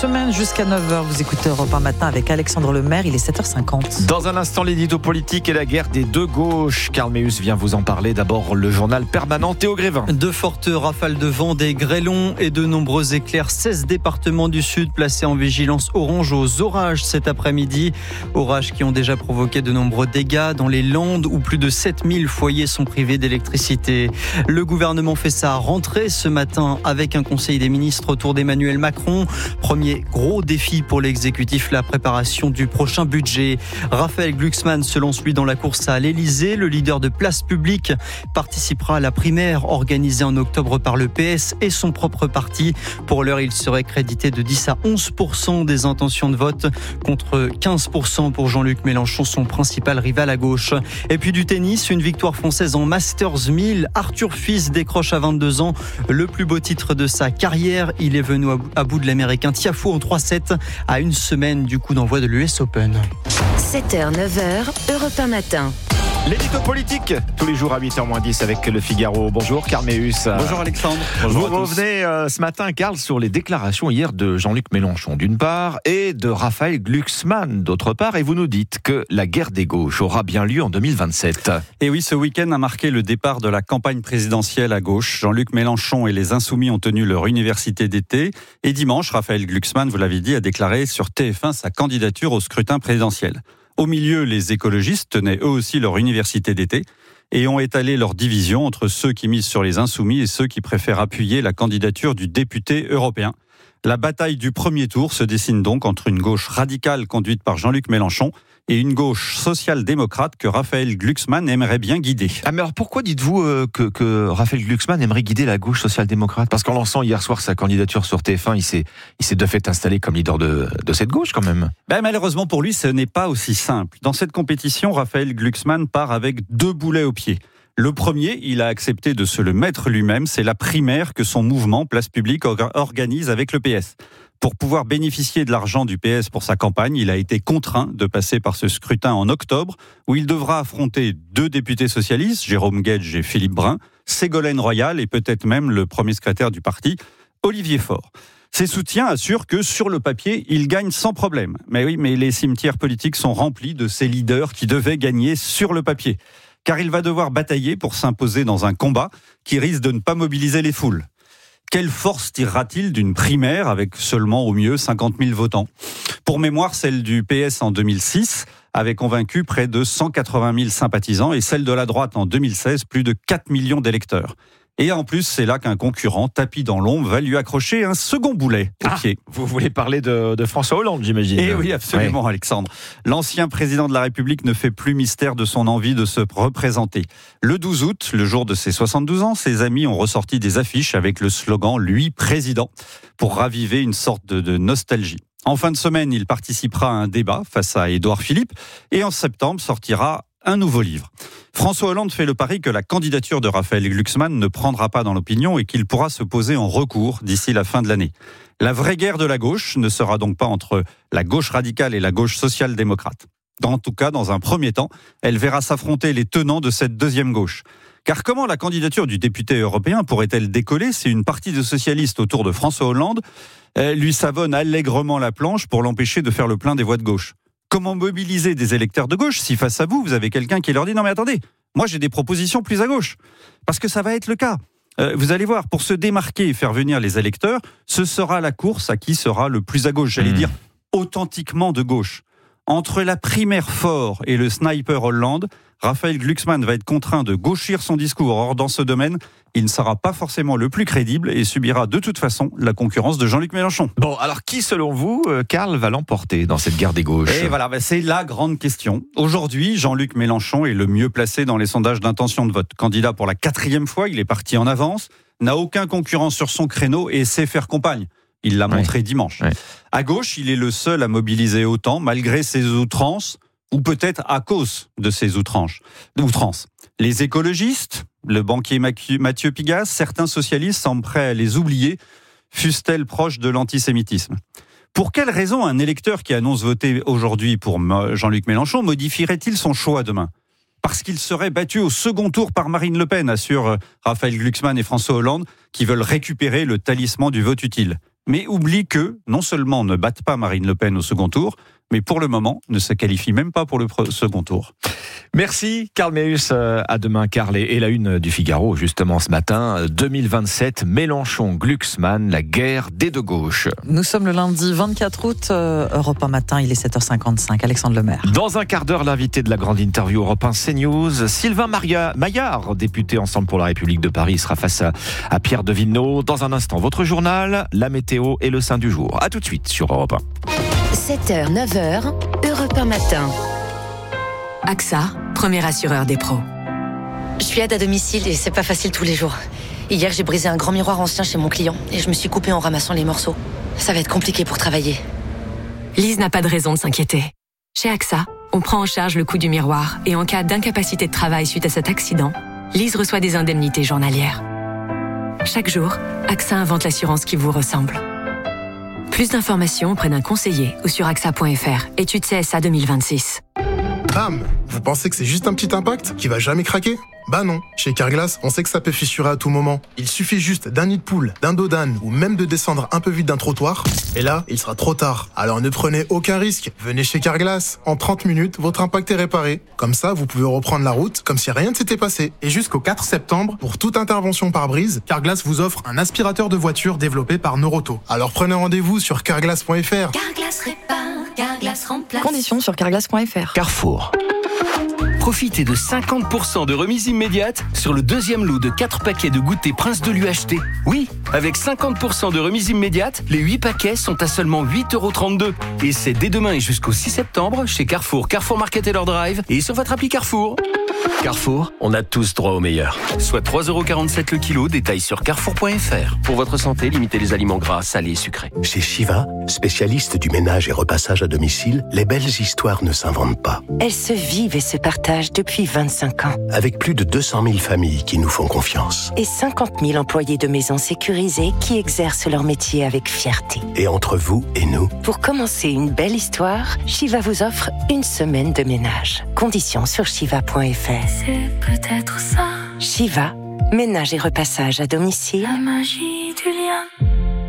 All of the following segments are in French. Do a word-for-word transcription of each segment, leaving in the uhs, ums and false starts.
Semaine jusqu'à neuf heures, vous écoutez Europe un matin avec Alexandre Lemaire, il est sept heures cinquante. Dans un instant, l'édito politique et la guerre des deux gauches. Karl Meus vient vous en parler. D'abord, le journal permanent Théo Grévin. De fortes rafales de vent, des grêlons et de nombreux éclairs. seize départements du sud placés en vigilance orange aux orages cet après-midi. Orages qui ont déjà provoqué de nombreux dégâts dans les Landes où plus de sept mille foyers sont privés d'électricité. Le gouvernement fait sa rentrée ce matin avec un conseil des ministres autour d'Emmanuel Macron. Premier gros défi pour l'exécutif, la préparation du prochain budget. Raphaël Glucksmann se lance lui dans la course à l'Elysée. Le leader de Place Publique participera à la primaire organisée en octobre par le P S et son propre parti. Pour l'heure, il serait crédité de dix à onze pour cent des intentions de vote contre quinze pour cent pour Jean-Luc Mélenchon, son principal rival à gauche. Et puis du tennis, une victoire française en Masters mille. Arthur Fils décroche à vingt-deux ans le plus beau titre de sa carrière. Il est venu à bout de l'américain Tiafoe en trois sept à une semaine du coup d'envoi de l'U S Open. sept heures neuf heures, Europe un matin. L'édito politique, tous les jours à huit heures moins dix avec Le Figaro. Bonjour Karl Meus. Bonjour Alexandre. Bonjour. Vous revenez euh, ce matin, Karl, sur les déclarations hier de Jean-Luc Mélenchon d'une part et de Raphaël Glucksmann d'autre part. Et vous nous dites que la guerre des gauches aura bien lieu en deux mille vingt-sept. Et oui, ce week-end a marqué le départ de la campagne présidentielle à gauche. Jean-Luc Mélenchon et les Insoumis ont tenu leur université d'été. Et dimanche, Raphaël Glucksmann, vous l'avez dit, a déclaré sur T F un sa candidature au scrutin présidentiel. Au milieu, les écologistes tenaient eux aussi leur université d'été et ont étalé leur division entre ceux qui misent sur les insoumis et ceux qui préfèrent appuyer la candidature du député européen. La bataille du premier tour se dessine donc entre une gauche radicale conduite par Jean-Luc Mélenchon et une gauche social-démocrate que Raphaël Glucksmann aimerait bien guider. Ah mais alors pourquoi dites-vous euh, que, que Raphaël Glucksmann aimerait guider la gauche social-démocrate ? Parce qu'en lançant hier soir sa candidature sur T F un, il s'est, il s'est de fait installé comme leader de, de cette gauche quand même. Ben, malheureusement pour lui, ce n'est pas aussi simple. Dans cette compétition, Raphaël Glucksmann part avec deux boulets au pied. Le premier, il a accepté de se le mettre lui-même, c'est la primaire que son mouvement Place Publique organise avec le P S. Pour pouvoir bénéficier de l'argent du P S pour sa campagne, il a été contraint de passer par ce scrutin en octobre, où il devra affronter deux députés socialistes, Jérôme Guedj et Philippe Brun, Ségolène Royal et peut-être même le premier secrétaire du parti, Olivier Faure. Ses soutiens assurent que sur le papier, il gagne sans problème. Mais oui, mais les cimetières politiques sont remplis de ces leaders qui devaient gagner sur le papier. Car il va devoir batailler pour s'imposer dans un combat qui risque de ne pas mobiliser les foules. Quelle force tirera-t-il d'une primaire avec seulement au mieux cinquante mille votants ? Pour mémoire, celle du P S en deux mille six avait convaincu près de cent quatre-vingt mille sympathisants et celle de la droite en deux mille seize, plus de quatre millions d'électeurs. Et en plus, c'est là qu'un concurrent, tapis dans l'ombre, va lui accrocher un second boulet au ah, pied. Vous voulez parler de, de François Hollande, j'imagine. Eh oui, absolument, ouais. Alexandre. L'ancien président de la République ne fait plus mystère de son envie de se représenter. Le douze août, le jour de ses soixante-douze ans, ses amis ont ressorti des affiches avec le slogan « Lui, président » pour raviver une sorte de, de nostalgie. En fin de semaine, il participera à un débat face à Édouard Philippe et en septembre sortira un nouveau livre. François Hollande fait le pari que la candidature de Raphaël Glucksmann ne prendra pas dans l'opinion et qu'il pourra se poser en recours d'ici la fin de l'année. La vraie guerre de la gauche ne sera donc pas entre la gauche radicale et la gauche social-démocrate. En tout cas, dans un premier temps, elle verra s'affronter les tenants de cette deuxième gauche. Car comment la candidature du député européen pourrait-elle décoller si une partie de socialistes autour de François Hollande lui savonne allègrement la planche pour l'empêcher de faire le plein des voix de gauche ? Comment mobiliser des électeurs de gauche si face à vous, vous avez quelqu'un qui leur dit « Non mais attendez, moi j'ai des propositions plus à gauche ». Parce que ça va être le cas. Euh, vous allez voir, pour se démarquer et faire venir les électeurs, ce sera la course à qui sera le plus à gauche. J'allais mmh. dire authentiquement de gauche. Entre la primaire Faure et le sniper Hollande, Raphaël Glucksmann va être contraint de gauchir son discours. Or, dans ce domaine, il ne sera pas forcément le plus crédible et subira de toute façon la concurrence de Jean-Luc Mélenchon. Bon, alors qui, selon vous, Karl, va l'emporter dans cette guerre des gauches ? Et voilà, bah c'est la grande question. Aujourd'hui, Jean-Luc Mélenchon est le mieux placé dans les sondages d'intention de vote. Candidat pour la quatrième fois, il est parti en avance, n'a aucun concurrent sur son créneau et sait faire compagne. Il l'a montré ouais. dimanche. Ouais. À gauche, il est le seul à mobiliser autant, malgré ses outrances, ou peut-être à cause de ses outrances. outrances. Les écologistes, le banquier Mathieu Pigasse, certains socialistes semblent prêts à les oublier, fussent-elles proches de l'antisémitisme. Pour quelle raison un électeur qui annonce voter aujourd'hui pour Jean-Luc Mélenchon modifierait-il son choix demain ? Parce qu'il serait battu au second tour par Marine Le Pen, assurent Raphaël Glucksmann et François Hollande, qui veulent récupérer le talisman du vote utile. mais oublie que, non seulement ne battent pas Marine Le Pen au second tour, mais pour le moment, ne se qualifie même pas pour le second tour. Merci, Karl Meus. À demain, Karl. Et la une du Figaro, justement, ce matin. deux mille vingt-sept, Mélenchon, Glucksmann, la guerre des deux gauches. Nous sommes le lundi vingt-quatre août, euh, Europe un matin, il est sept heures cinquante-cinq. Alexandre Lemaire. Dans un quart d'heure, l'invité de la grande interview Europe un CNews, Sylvain Maria, Maillard, député Ensemble pour la République de Paris, sera face à, à Pierre de Villeneuve. Dans un instant, votre journal, la météo et le saint du jour. À tout de suite sur Europe un. sept heures, neuf heures, Europe un matin. A X A, premier assureur des pros. Je suis aide à domicile et c'est pas facile tous les jours. Hier, j'ai brisé un grand miroir ancien chez mon client et je me suis coupée en ramassant les morceaux. Ça va être compliqué pour travailler. Lise n'a pas de raison de s'inquiéter. Chez A X A, on prend en charge le coût du miroir et en cas d'incapacité de travail suite à cet accident, Lise reçoit des indemnités journalières. Chaque jour, A X A invente l'assurance qui vous ressemble. Plus d'informations auprès d'un conseiller ou sur A X A point F R. Étude C S A deux mille vingt-six. Bam! Vous pensez que c'est juste un petit impact qui va jamais craquer? Bah non, chez Carglass, on sait que ça peut fissurer à tout moment. Il suffit juste d'un nid de poule, d'un dos d'âne ou même de descendre un peu vite d'un trottoir. Et là, il sera trop tard. Alors ne prenez aucun risque. Venez chez Carglass. En trente minutes, votre impact est réparé. Comme ça, vous pouvez reprendre la route comme si rien ne s'était passé. Et jusqu'au quatre septembre, pour toute intervention par brise, Carglass vous offre un aspirateur de voiture développé par Noroto. Alors prenez rendez-vous sur carglass point F R. Carglass répare, Carglass remplace. Conditions sur carglass point F R. Carrefour. Profitez de cinquante pour cent de remise immédiate sur le deuxième lot de quatre paquets de goûter Prince de l'U H T. Oui, avec cinquante pour cent de remise immédiate, les huit paquets sont à seulement huit euros trente-deux. Et c'est dès demain et jusqu'au six septembre chez Carrefour, Carrefour Market et leur drive et sur votre appli Carrefour. Carrefour, on a tous droit au meilleur. Soit trois euros quarante-sept le kilo, détail sur carrefour point F R. Pour votre santé, limitez les aliments gras, salés et sucrés. Chez Shiva, spécialiste du ménage et repassage à domicile, les belles histoires ne s'inventent pas. Elles se vivent et se partagent depuis vingt-cinq ans. Avec plus de deux cent mille familles qui nous font confiance. Et cinquante mille employés de maisons sécurisées qui exercent leur métier avec fierté. Et entre vous et nous, pour commencer une belle histoire, Shiva vous offre une semaine de ménage. Conditions sur shiva point F R. C'est peut-être ça. Shiva, ménage et repassage à domicile. La magie du lien.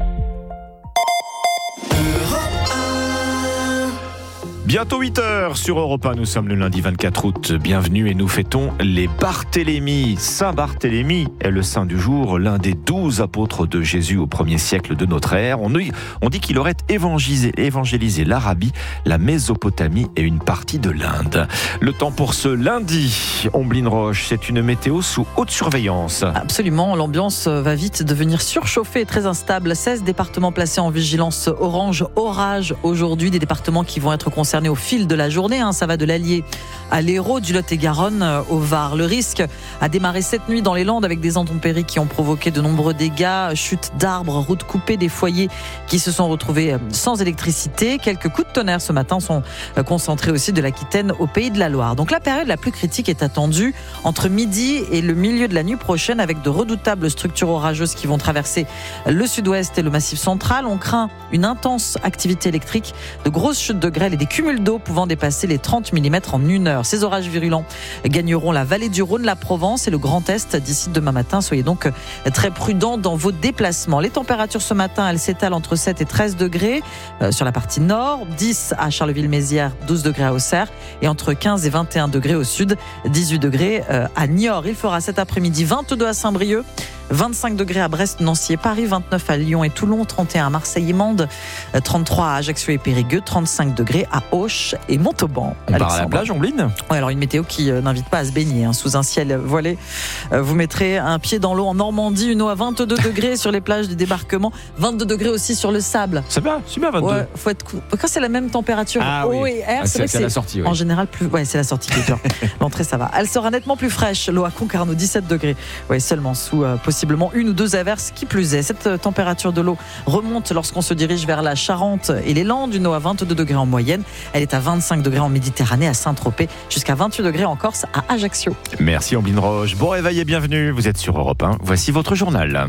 Bientôt huit heures sur Europe un, nous sommes le lundi vingt-quatre août, bienvenue et nous fêtons les Barthélemy. Saint Barthélemy est le saint du jour, l'un des douze apôtres de Jésus au premier siècle de notre ère. On, on dit qu'il aurait évangélisé, évangélisé l'Arabie, la Mésopotamie et une partie de l'Inde. Le temps pour ce lundi, Omblin Roche, c'est une météo sous haute surveillance. Absolument, l'ambiance va vite devenir surchauffée et très instable. seize départements placés en vigilance orange, orage aujourd'hui, des départements qui vont être concernés au fil de la journée, hein. Ça va de l'Allier à l'Hérault, du Lot-et-Garonne au Var. Le risque a démarré cette nuit dans les Landes avec des intempéries qui ont provoqué de nombreux dégâts, chutes d'arbres, routes coupées, des foyers qui se sont retrouvés sans électricité. Quelques coups de tonnerre ce matin sont concentrés aussi de l'Aquitaine au Pays de la Loire. Donc la période la plus critique est attendue entre midi et le milieu de la nuit prochaine avec de redoutables structures orageuses qui vont traverser le sud-ouest et le massif central. On craint une intense activité électrique, de grosses chutes de grêle et des cumuls d'eau pouvant dépasser les trente millimètres en une heure. Ces orages virulents gagneront la vallée du Rhône, la Provence et le Grand Est d'ici demain matin. Soyez donc très prudents dans vos déplacements. Les températures ce matin, elles s'étalent entre sept et treize degrés euh, sur la partie nord, dix à Charleville-Mézières, douze degrés à Auxerre et entre quinze et vingt et un degrés au sud, dix-huit degrés euh, à Niort. Il fera cet après-midi vingt-deux à Saint-Brieuc, vingt-cinq degrés à Brest, Nancy et Paris, vingt-neuf à Lyon et Toulon, trente et un à Marseille et Mende, trente-trois à Ajaccio et Périgueux, trente-cinq degrés à Auch et Montauban. On part à la plage, Ombline ? Oui, alors une météo qui euh, n'invite pas à se baigner, hein, sous un ciel voilé. Euh, vous mettrez un pied dans l'eau en Normandie, une eau à vingt-deux degrés sur les plages du débarquement, vingt-deux degrés aussi sur le sable. C'est bien, c'est bien vingt-deux. Ouais, faut être cou... Quand c'est la même température, ah, eau oui. et air, ah, c'est, c'est, vrai c'est que la c'est sortie. Oui. En général plus. Ouais, c'est la sortie qui est dure. L'entrée, ça va. Elle sera nettement plus fraîche. L'eau à Concarneau, dix-sept degrés. Ouais, seulement sous euh, possiblement une ou deux averses, qui plus est. Cette température de l'eau remonte lorsqu'on se dirige vers la Charente et les Landes, une eau à vingt-deux degrés en moyenne. Elle est à vingt-cinq degrés en Méditerranée, à Saint-Tropez, jusqu'à vingt-huit degrés en Corse, à Ajaccio. Merci Omblin Roche. Bon réveil et bienvenue. Vous êtes sur Europe un. Voici votre journal.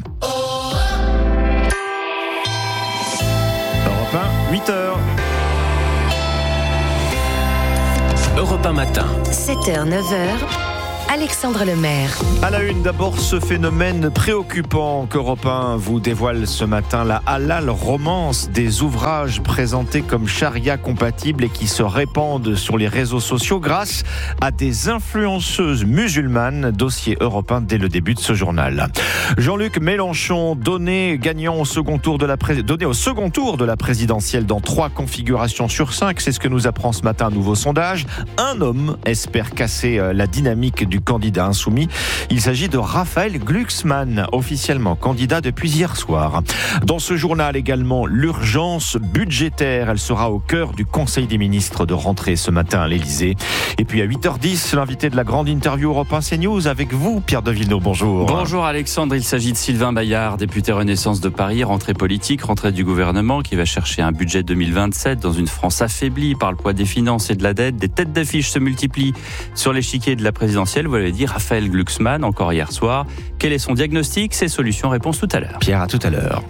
Europe un, huit heures. Europe un matin. sept heures, neuf heures, Alexandre Lemaire. À la une, d'abord ce phénomène préoccupant qu'Europe un vous dévoile ce matin, la halal romance, des ouvrages présentés comme charia compatibles et qui se répandent sur les réseaux sociaux grâce à des influenceuses musulmanes. Dossier Europe un dès le début de ce journal. Jean-Luc Mélenchon, donné gagnant au second tour de la pré... donné au second tour de la présidentielle dans trois configurations sur cinq. C'est ce que nous apprend ce matin un nouveau sondage. Un homme espère casser la dynamique du candidat insoumis. Il s'agit de Raphaël Glucksmann, officiellement candidat depuis hier soir. Dans ce journal également, l'urgence budgétaire. Elle sera au cœur du Conseil des ministres de rentrée ce matin à l'Elysée. Et puis à huit heures dix, l'invité de la grande interview Europe un CNews avec vous, Pierre Devilleneux. Bonjour. Bonjour Alexandre, il s'agit de Sylvain Bayard, député Renaissance de Paris, rentrée politique, rentrée du gouvernement qui va chercher un budget deux mille vingt-sept dans une France affaiblie par le poids des finances et de la dette. Des têtes d'affiche se multiplient sur l'échiquier de la présidentielle. Vous l'avez dit, Raphaël Glucksmann, encore hier soir. Quel est son diagnostic? Ses solutions, réponse tout à l'heure. Pierre, à tout à l'heure.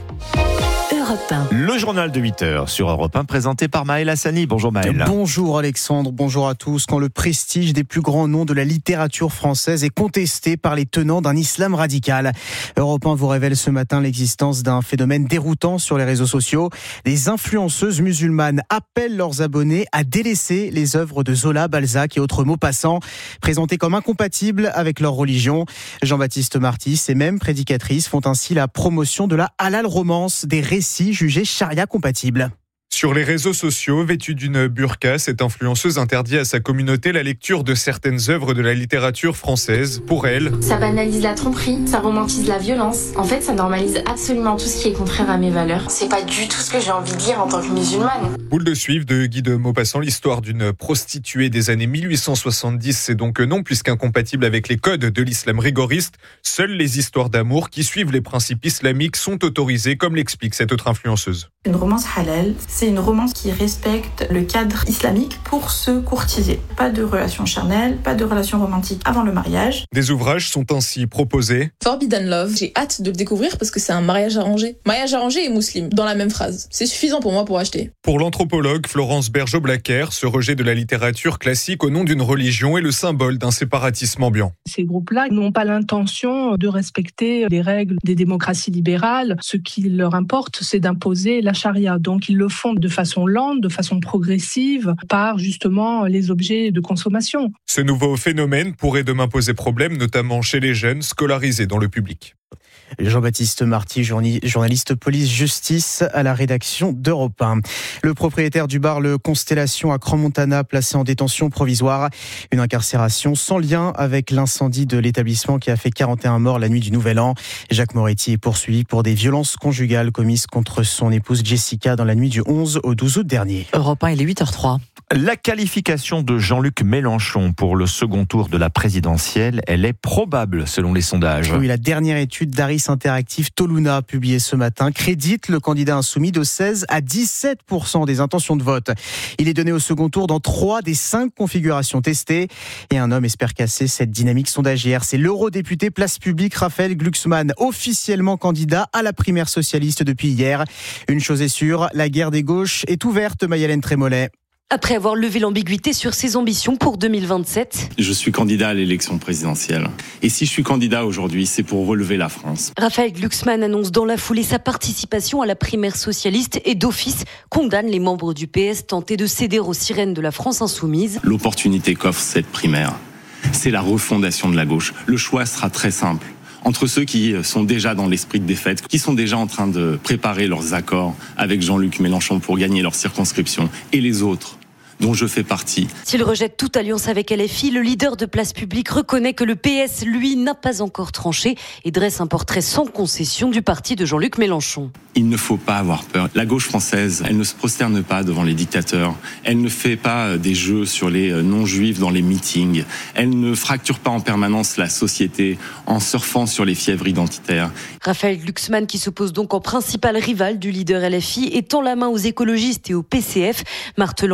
Europe un. Le journal de huit heures sur Europe un, présenté par Maël Hassani. Bonjour Maël. Bonjour Alexandre, bonjour à tous. Quand le prestige des plus grands noms de la littérature française est contesté par les tenants d'un islam radical, Europe un vous révèle ce matin l'existence d'un phénomène déroutant sur les réseaux sociaux. Des influenceuses musulmanes appellent leurs abonnés à délaisser les œuvres de Zola, Balzac et autres mots passants, présentées comme incompatibles avec leur religion. Jean-Baptiste Marty, ces mêmes prédicatrices font ainsi la promotion de la halal romance, des récits jugés charia compatibles. Sur les réseaux sociaux, vêtue d'une burqa, cette influenceuse interdit à sa communauté la lecture de certaines œuvres de la littérature française. Pour elle, ça banalise la tromperie, ça romantise la violence. En fait, ça normalise absolument tout ce qui est contraire à mes valeurs. C'est pas du tout ce que j'ai envie de lire en tant que musulmane. Boule de suivre de Guy de Maupassant, l'histoire d'une prostituée des années mille huit cent soixante-dix, c'est donc non, puisqu'incompatible avec les codes de l'islam rigoriste. Seules les histoires d'amour qui suivent les principes islamiques sont autorisées, comme l'explique cette autre influenceuse. Une romance halal, c'est une romance qui respecte le cadre islamique pour se courtiser. Pas de relation charnelle, pas de relation romantique avant le mariage. Des ouvrages sont ainsi proposés. Forbidden Love, j'ai hâte de le découvrir parce que c'est un mariage arrangé. Mariage arrangé et musulman, dans la même phrase. C'est suffisant pour moi pour acheter. Pour l'anthropologue Florence Bergeau-Blacker, ce rejet de la littérature classique au nom d'une religion est le symbole d'un séparatisme ambiant. Ces groupes-là n'ont pas l'intention de respecter les règles des démocraties libérales. Ce qui leur importe, c'est d'imposer la charia. Donc ils le font de façon lente, de façon progressive, par justement les objets de consommation. Ce nouveau phénomène pourrait demain poser problème, notamment chez les jeunes scolarisés dans le public. Jean-Baptiste Marty, journaliste police-justice à la rédaction d'Europe un. Le propriétaire du bar Le Constellation à Crans-Montana, placé en détention provisoire. Une incarcération sans lien avec l'incendie de l'établissement qui a fait quarante et un morts la nuit du Nouvel An. Jacques Moretti est poursuivi pour des violences conjugales commises contre son épouse Jessica dans la nuit du onze au douze août dernier. Europe un, il est huit heures trois. La qualification de Jean-Luc Mélenchon pour le second tour de la présidentielle, elle est probable selon les sondages. Oui, la dernière étude d'Aris Interactive Toluna, publiée ce matin, crédite le candidat insoumis de seize à dix-sept pour cent des intentions de vote. Il est donné au second tour dans trois des cinq configurations testées. Et un homme espère casser cette dynamique sondagière. C'est l'eurodéputé Place Publique Raphaël Glucksmann, officiellement candidat à la primaire socialiste depuis hier. Une chose est sûre, la guerre des gauches est ouverte, Maïlène Trémollet. Après avoir levé l'ambiguïté sur ses ambitions pour deux mille vingt-sept. Je suis candidat à l'élection présidentielle. Et si je suis candidat aujourd'hui, c'est pour relever la France. Raphaël Glucksmann annonce dans la foulée sa participation à la primaire socialiste et d'office condamne les membres du P S tentés de céder aux sirènes de la France insoumise. L'opportunité qu'offre cette primaire, c'est la refondation de la gauche. Le choix sera très simple. Entre ceux qui sont déjà dans l'esprit de défaite, qui sont déjà en train de préparer leurs accords avec Jean-Luc Mélenchon pour gagner leur circonscription, et les autres, dont je fais partie. S'il rejette toute alliance avec L F I, le leader de Place Publique reconnaît que le P S, lui, n'a pas encore tranché et dresse un portrait sans concession du parti de Jean-Luc Mélenchon. Il ne faut pas avoir peur. La gauche française, elle ne se prosterne pas devant les dictateurs. Elle ne fait pas des jeux sur les non-juifs dans les meetings. Elle ne fracture pas en permanence la société en surfant sur les fièvres identitaires. Raphaël Glucksmann, qui s'oppose donc en principal rival du leader L F I, étend la main aux écologistes et au P C F, martelant qu'il aura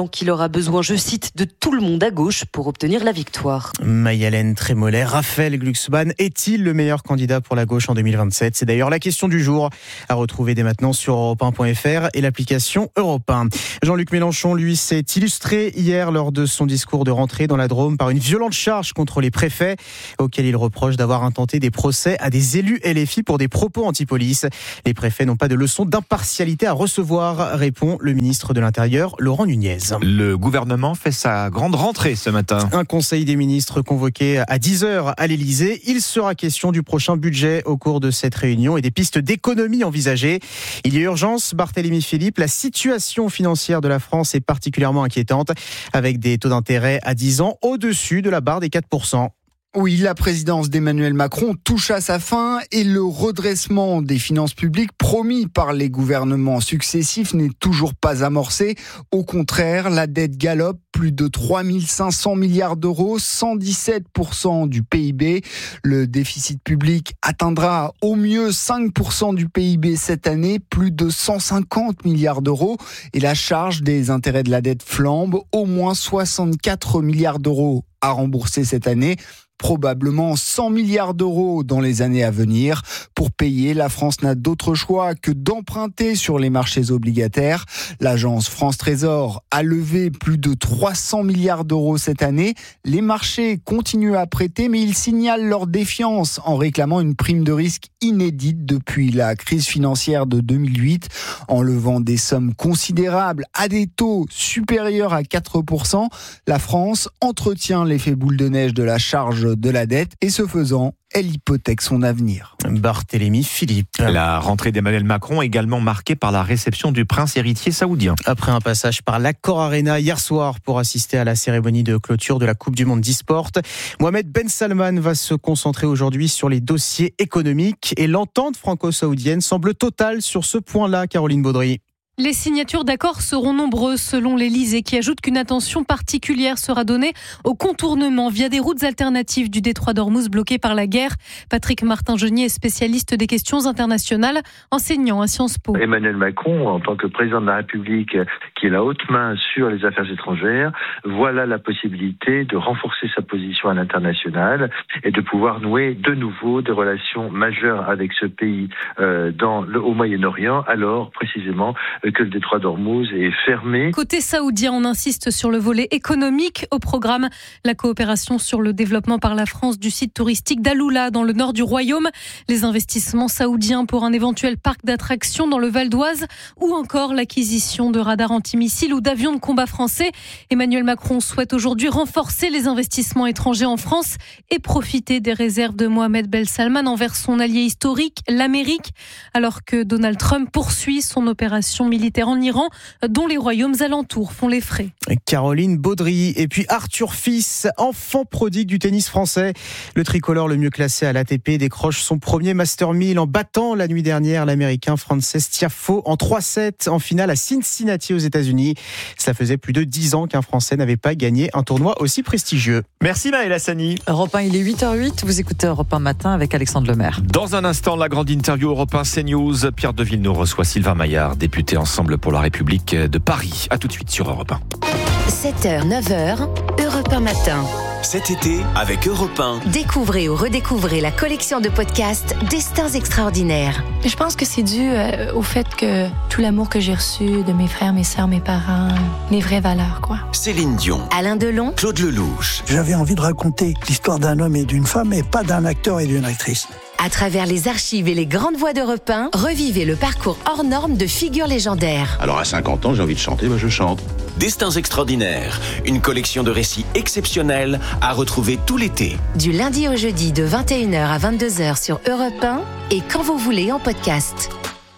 besoin, je cite, de tout le monde à gauche pour obtenir la victoire. Maï-Hélène Trémollet, Raphaël Glucksmann est-il le meilleur candidat pour la gauche en deux mille vingt-sept? C'est d'ailleurs la question du jour, à retrouver dès maintenant sur europe un point f r et l'application Europe un. Jean-Luc Mélenchon, lui, s'est illustré hier lors de son discours de rentrée dans la Drôme par une violente charge contre les préfets, auxquels il reproche d'avoir intenté des procès à des élus L F I pour des propos anti-police. Les préfets n'ont pas de leçon d'impartialité à recevoir, répond le ministre de l'Intérieur, Laurent Nunez. Le gouvernement fait sa grande rentrée ce matin. Un conseil des ministres convoqué à dix heures à l'Élysée. Il sera question du prochain budget au cours de cette réunion et des pistes d'économie envisagées. Il y a urgence, Barthélémy Philippe. La situation financière de la France est particulièrement inquiétante, avec des taux d'intérêt à dix ans au-dessus de la barre des quatre pour cent. Oui, la présidence d'Emmanuel Macron touche à sa fin et le redressement des finances publiques promis par les gouvernements successifs n'est toujours pas amorcé. Au contraire, la dette galope, plus de trois mille cinq cents milliards d'euros, cent dix-sept pour cent du P I B. Le déficit public atteindra au mieux cinq pour cent du P I B cette année, plus de cent cinquante milliards d'euros. Et la charge des intérêts de la dette flambe, au moins soixante-quatre milliards d'euros à rembourser cette année. Probablement cent milliards d'euros dans les années à venir. Pour payer, la France n'a d'autre choix que d'emprunter sur les marchés obligataires. L'agence France Trésor a levé plus de trois cents milliards d'euros cette année. Les marchés continuent à prêter, mais ils signalent leur défiance en réclamant une prime de risque inédite depuis la crise financière de deux mille huit, en levant des sommes considérables à des taux supérieurs à quatre pour cent. La France entretient l'effet boule de neige de la charge de la dette et ce faisant, elle hypothèque son avenir. Barthélémy Philippe. La rentrée d'Emmanuel Macron également marquée par la réception du prince héritier saoudien. Après un passage par l'Accor Arena hier soir pour assister à la cérémonie de clôture de la Coupe du Monde d'e-sport, Mohamed Ben Salman va se concentrer aujourd'hui sur les dossiers économiques et l'entente franco-saoudienne semble totale sur ce point-là, Caroline Baudry. Les signatures d'accords seront nombreuses selon l'Élysée qui ajoute qu'une attention particulière sera donnée au contournement via des routes alternatives du détroit d'Ormuz bloqué par la guerre. Patrick Martin-Genier est spécialiste des questions internationales, enseignant à Sciences Po. Emmanuel Macron, en tant que président de la République qui est la haute main sur les affaires étrangères, voilà la possibilité de renforcer sa position à l'international et de pouvoir nouer de nouveau des relations majeures avec ce pays euh, dans le, au Moyen-Orient, alors précisément que le détroit d'Ormuz est fermé. Côté saoudien, on insiste sur le volet économique. Au programme, la coopération sur le développement par la France du site touristique d'Aloula dans le nord du royaume, les investissements saoudiens pour un éventuel parc d'attractions dans le Val d'Oise ou encore l'acquisition de radars antimissiles ou d'avions de combat français. Emmanuel Macron souhaite aujourd'hui renforcer les investissements étrangers en France et profiter des réserves de Mohamed Ben Salman envers son allié historique, l'Amérique, alors que Donald Trump poursuit son opération militaire militaires en Iran, dont les royaumes alentours font les frais. Caroline Baudry et puis Arthur Fils, enfant prodigue du tennis français. Le tricolore le mieux classé à l'A T P décroche son premier Master mille en battant la nuit dernière l'Américain Frances Tiafoe en trois sept en finale à Cincinnati aux États-Unis. Cela faisait plus de dix ans qu'un Français n'avait pas gagné un tournoi aussi prestigieux. Merci Maëlle Hassani. Europe un, il est huit heures zéro huit, vous écoutez Europe un matin avec Alexandre Lemaire. Dans un instant, la grande interview Europe un CNews. Pierre Deville nous reçoit Sylvain Maillard, député Ensemble pour la République de Paris. A tout de suite sur Europe un. sept heures, neuf heures, Europe un matin. Cet été, avec Europe un. Découvrez ou redécouvrez la collection de podcasts Destins extraordinaires. Je pense que c'est dû euh, au fait que tout l'amour que j'ai reçu de mes frères, mes sœurs, mes parents, les vraies valeurs, quoi. Céline Dion. Alain Delon. Claude Lelouch. J'avais envie de raconter l'histoire d'un homme et d'une femme, et pas d'un acteur et d'une actrice. À travers les archives et les grandes voix d'Europe un, revivez le parcours hors norme de figures légendaires. Alors à cinquante ans, j'ai envie de chanter, bah je chante. Destins extraordinaires, une collection de récits exceptionnels à retrouver tout l'été. Du lundi au jeudi de vingt et une heures à vingt-deux heures sur Europe un et quand vous voulez en podcast.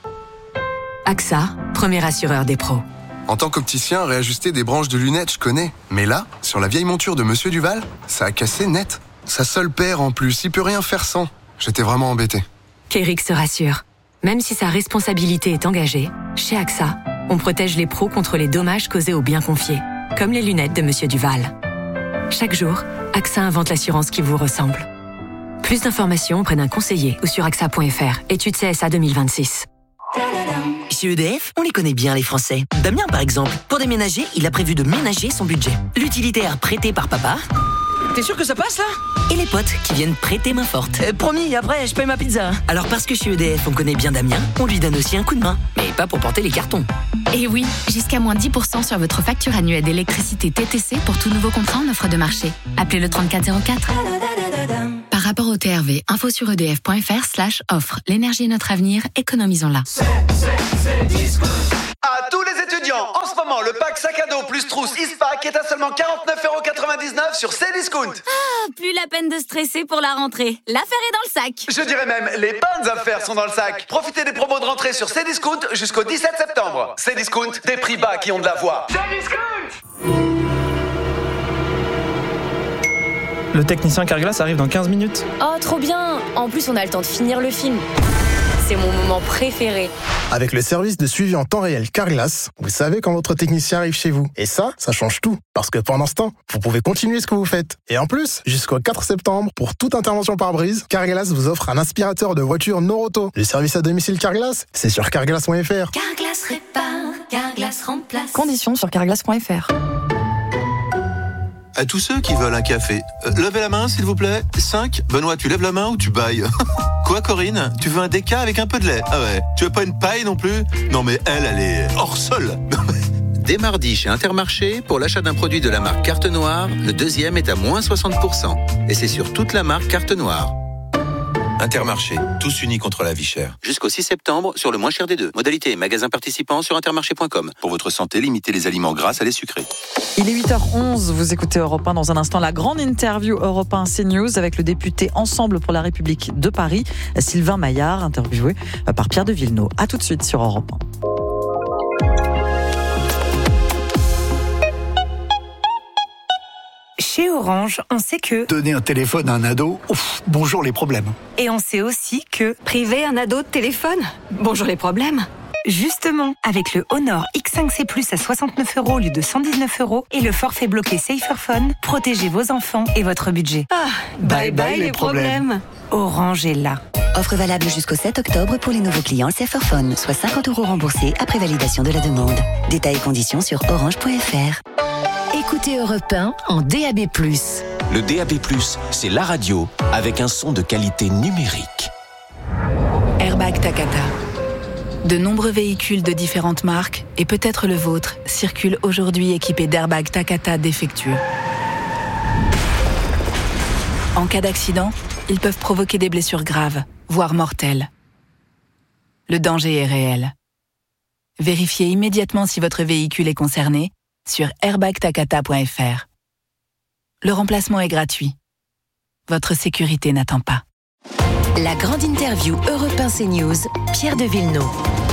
A X A, premier assureur des pros. En tant qu'opticien, réajuster des branches de lunettes, je connais. Mais là, sur la vieille monture de Monsieur Duval, ça a cassé net. Sa seule paire en plus, il peut rien faire sans. J'étais vraiment embêté. Kérix se rassure. Même si sa responsabilité est engagée, chez A X A, on protège les pros contre les dommages causés aux biens confiés, comme les lunettes de Monsieur Duval. Chaque jour, A X A invente l'assurance qui vous ressemble. Plus d'informations auprès d'un conseiller ou sur A X A point F R. Étude C S A deux mille vingt-six. Chez E D F, on les connaît bien les Français. Damien par exemple, pour déménager, il a prévu de ménager son budget. L'utilitaire prêté par papa. T'es sûr que ça passe là? Et les potes qui viennent prêter main forte. Euh, promis, après je paye ma pizza. Alors parce que chez E D F on connaît bien Damien, on lui donne aussi un coup de main. Mais pas pour porter les cartons. Et oui, jusqu'à moins dix pour cent sur votre facture annuelle d'électricité T T C pour tout nouveau contrat en offre de marché. Appelez le trente-quatre zéro quatre. Par rapport au T R V, info sur edf.fr slash offre. L'énergie est notre avenir, économisons-la. C'est, c'est, c'est Discount. À tous les étudiants, en ce moment, le pack sac à dos plus trousse Eastpak est à seulement quarante-neuf euros quatre-vingt-dix-neuf sur Cdiscount. Ah, plus la peine de stresser pour la rentrée. L'affaire est dans le sac. Je dirais même, les bonnes affaires sont dans le sac. Profitez des promos de rentrée sur Cdiscount jusqu'au dix-sept septembre. Cdiscount, des prix bas qui ont de la voix. Cdiscount. Le technicien Carglass arrive dans quinze minutes. Oh, trop bien! En plus, on a le temps de finir le film. C'est mon moment préféré. Avec le service de suivi en temps réel Carglass, vous savez quand votre technicien arrive chez vous. Et ça, ça change tout. Parce que pendant ce temps, vous pouvez continuer ce que vous faites. Et en plus, jusqu'au quatre septembre, pour toute intervention par brise, Carglass vous offre un aspirateur de voiture Noroto. Le service à domicile Carglass, c'est sur carglass point f r. Carglass répare, Carglass remplace. Conditions sur carglass point f r. À tous ceux qui veulent un café, euh, levez la main s'il vous plaît. cinq. Benoît, tu lèves la main ou tu bailles? Quoi Corinne? Tu veux un déca avec un peu de lait? Ah ouais. Tu veux pas une paille non plus? Non mais elle, elle est hors sol. Dès mardi chez Intermarché, pour l'achat d'un produit de la marque Carte Noire, le deuxième est à moins soixante pour cent. Et c'est sur toute la marque Carte Noire. Intermarché, tous unis contre la vie chère. Jusqu'au six septembre, sur le moins cher des deux. Modalité magasin participant sur intermarché point com. Pour votre santé, limitez les aliments gras à les sucrés. Il est huit heures onze, vous écoutez Europe un. Dans un instant, la grande interview Europe un CNews avec le député Ensemble pour la République de Paris, Sylvain Maillard, interviewé par Pierre de Villeneuve. A tout de suite sur Europe un. Chez Orange, on sait que... Donner un téléphone à un ado, ouf, bonjour les problèmes. Et on sait aussi que... Priver un ado de téléphone, bonjour les problèmes. Justement, avec le Honor X cinq C plus à soixante-neuf euros au lieu de cent dix-neuf euros et le forfait bloqué Saferphone, protégez vos enfants et votre budget. Ah, bye bye, bye les problèmes. problèmes. Orange est là. Offre valable jusqu'au sept octobre pour les nouveaux clients Saferphone, soit cinquante euros remboursés après validation de la demande. Détails et conditions sur orange point f r. Écoutez Europe un en D A B plus. Le D A B plus, c'est la radio avec un son de qualité numérique. Airbag Takata. De nombreux véhicules de différentes marques, et peut-être le vôtre, circulent aujourd'hui équipés d'airbags Takata défectueux. En cas d'accident, ils peuvent provoquer des blessures graves, voire mortelles. Le danger est réel. Vérifiez immédiatement si votre véhicule est concerné sur airbag takata point f r. Le remplacement est gratuit. Votre sécurité n'attend pas. La grande interview Europe un CNews, Pierre de Villeneuve.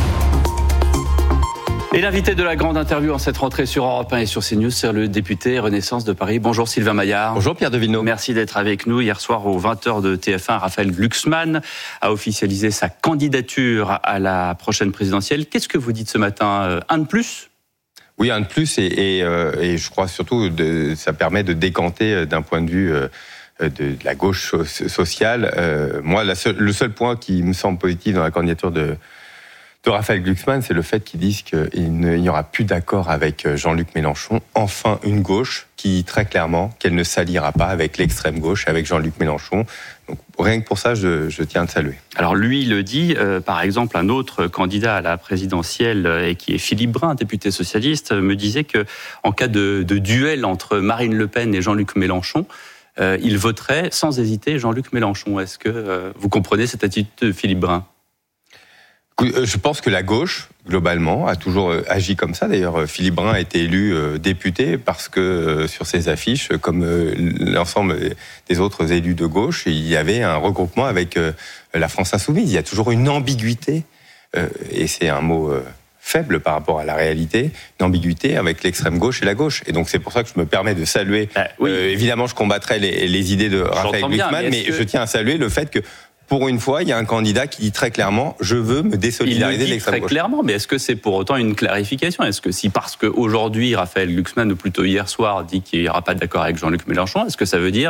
Et l'invité de la grande interview en cette rentrée sur Europe un et sur CNews, c'est le député Renaissance de Paris. Bonjour Sylvain Maillard. Bonjour Pierre de Villeneuve. Merci d'être avec nous. Hier soir aux vingt heures de T F un, Raphaël Glucksmann a officialisé sa candidature à la prochaine présidentielle. Qu'est-ce que vous dites ce matin? Un de plus? Oui, un de plus, et, et, euh, et je crois surtout que ça permet de décanter d'un point de vue euh, de, de la gauche sociale. Euh, moi, la seule, le seul point qui me semble positif dans la candidature de, de Raphaël Glucksmann, c'est le fait qu'ils disent qu'il n'y aura plus d'accord avec Jean-Luc Mélenchon. Enfin, une gauche qui, très clairement, qu'elle ne s'alliera pas avec l'extrême gauche, avec Jean-Luc Mélenchon. Donc, rien que pour ça, je, je tiens à le saluer. Alors lui, il le dit, euh, par exemple, un autre candidat à la présidentielle, euh, qui est Philippe Brun, député socialiste, me disait que en cas de, de duel entre Marine Le Pen et Jean-Luc Mélenchon, euh, il voterait sans hésiter Jean-Luc Mélenchon. Est-ce que euh, vous comprenez cette attitude de Philippe Brun ? Je pense que la gauche, globalement, a toujours agi comme ça. D'ailleurs, Philippe Brun a été élu député parce que sur ses affiches, comme l'ensemble des autres élus de gauche, il y avait un regroupement avec la France Insoumise. Il y a toujours une ambiguïté, et c'est un mot faible par rapport à la réalité, une ambiguïté avec l'extrême gauche et la gauche. Et donc c'est pour ça que je me permets de saluer. Ah, oui. euh, évidemment, je combattrai les, les idées de Raphaël Glucksmann, mais, mais que... je tiens à saluer le fait que pour une fois, il y a un candidat qui dit très clairement « je veux me désolidariser de l'extrême gauche ». Très clairement, mais est-ce que c'est pour autant une clarification ? Est-ce que si parce qu'aujourd'hui, Raphaël Glucksmann, ou plutôt hier soir, dit qu'il n'y aura pas d'accord avec Jean-Luc Mélenchon, est-ce que ça veut dire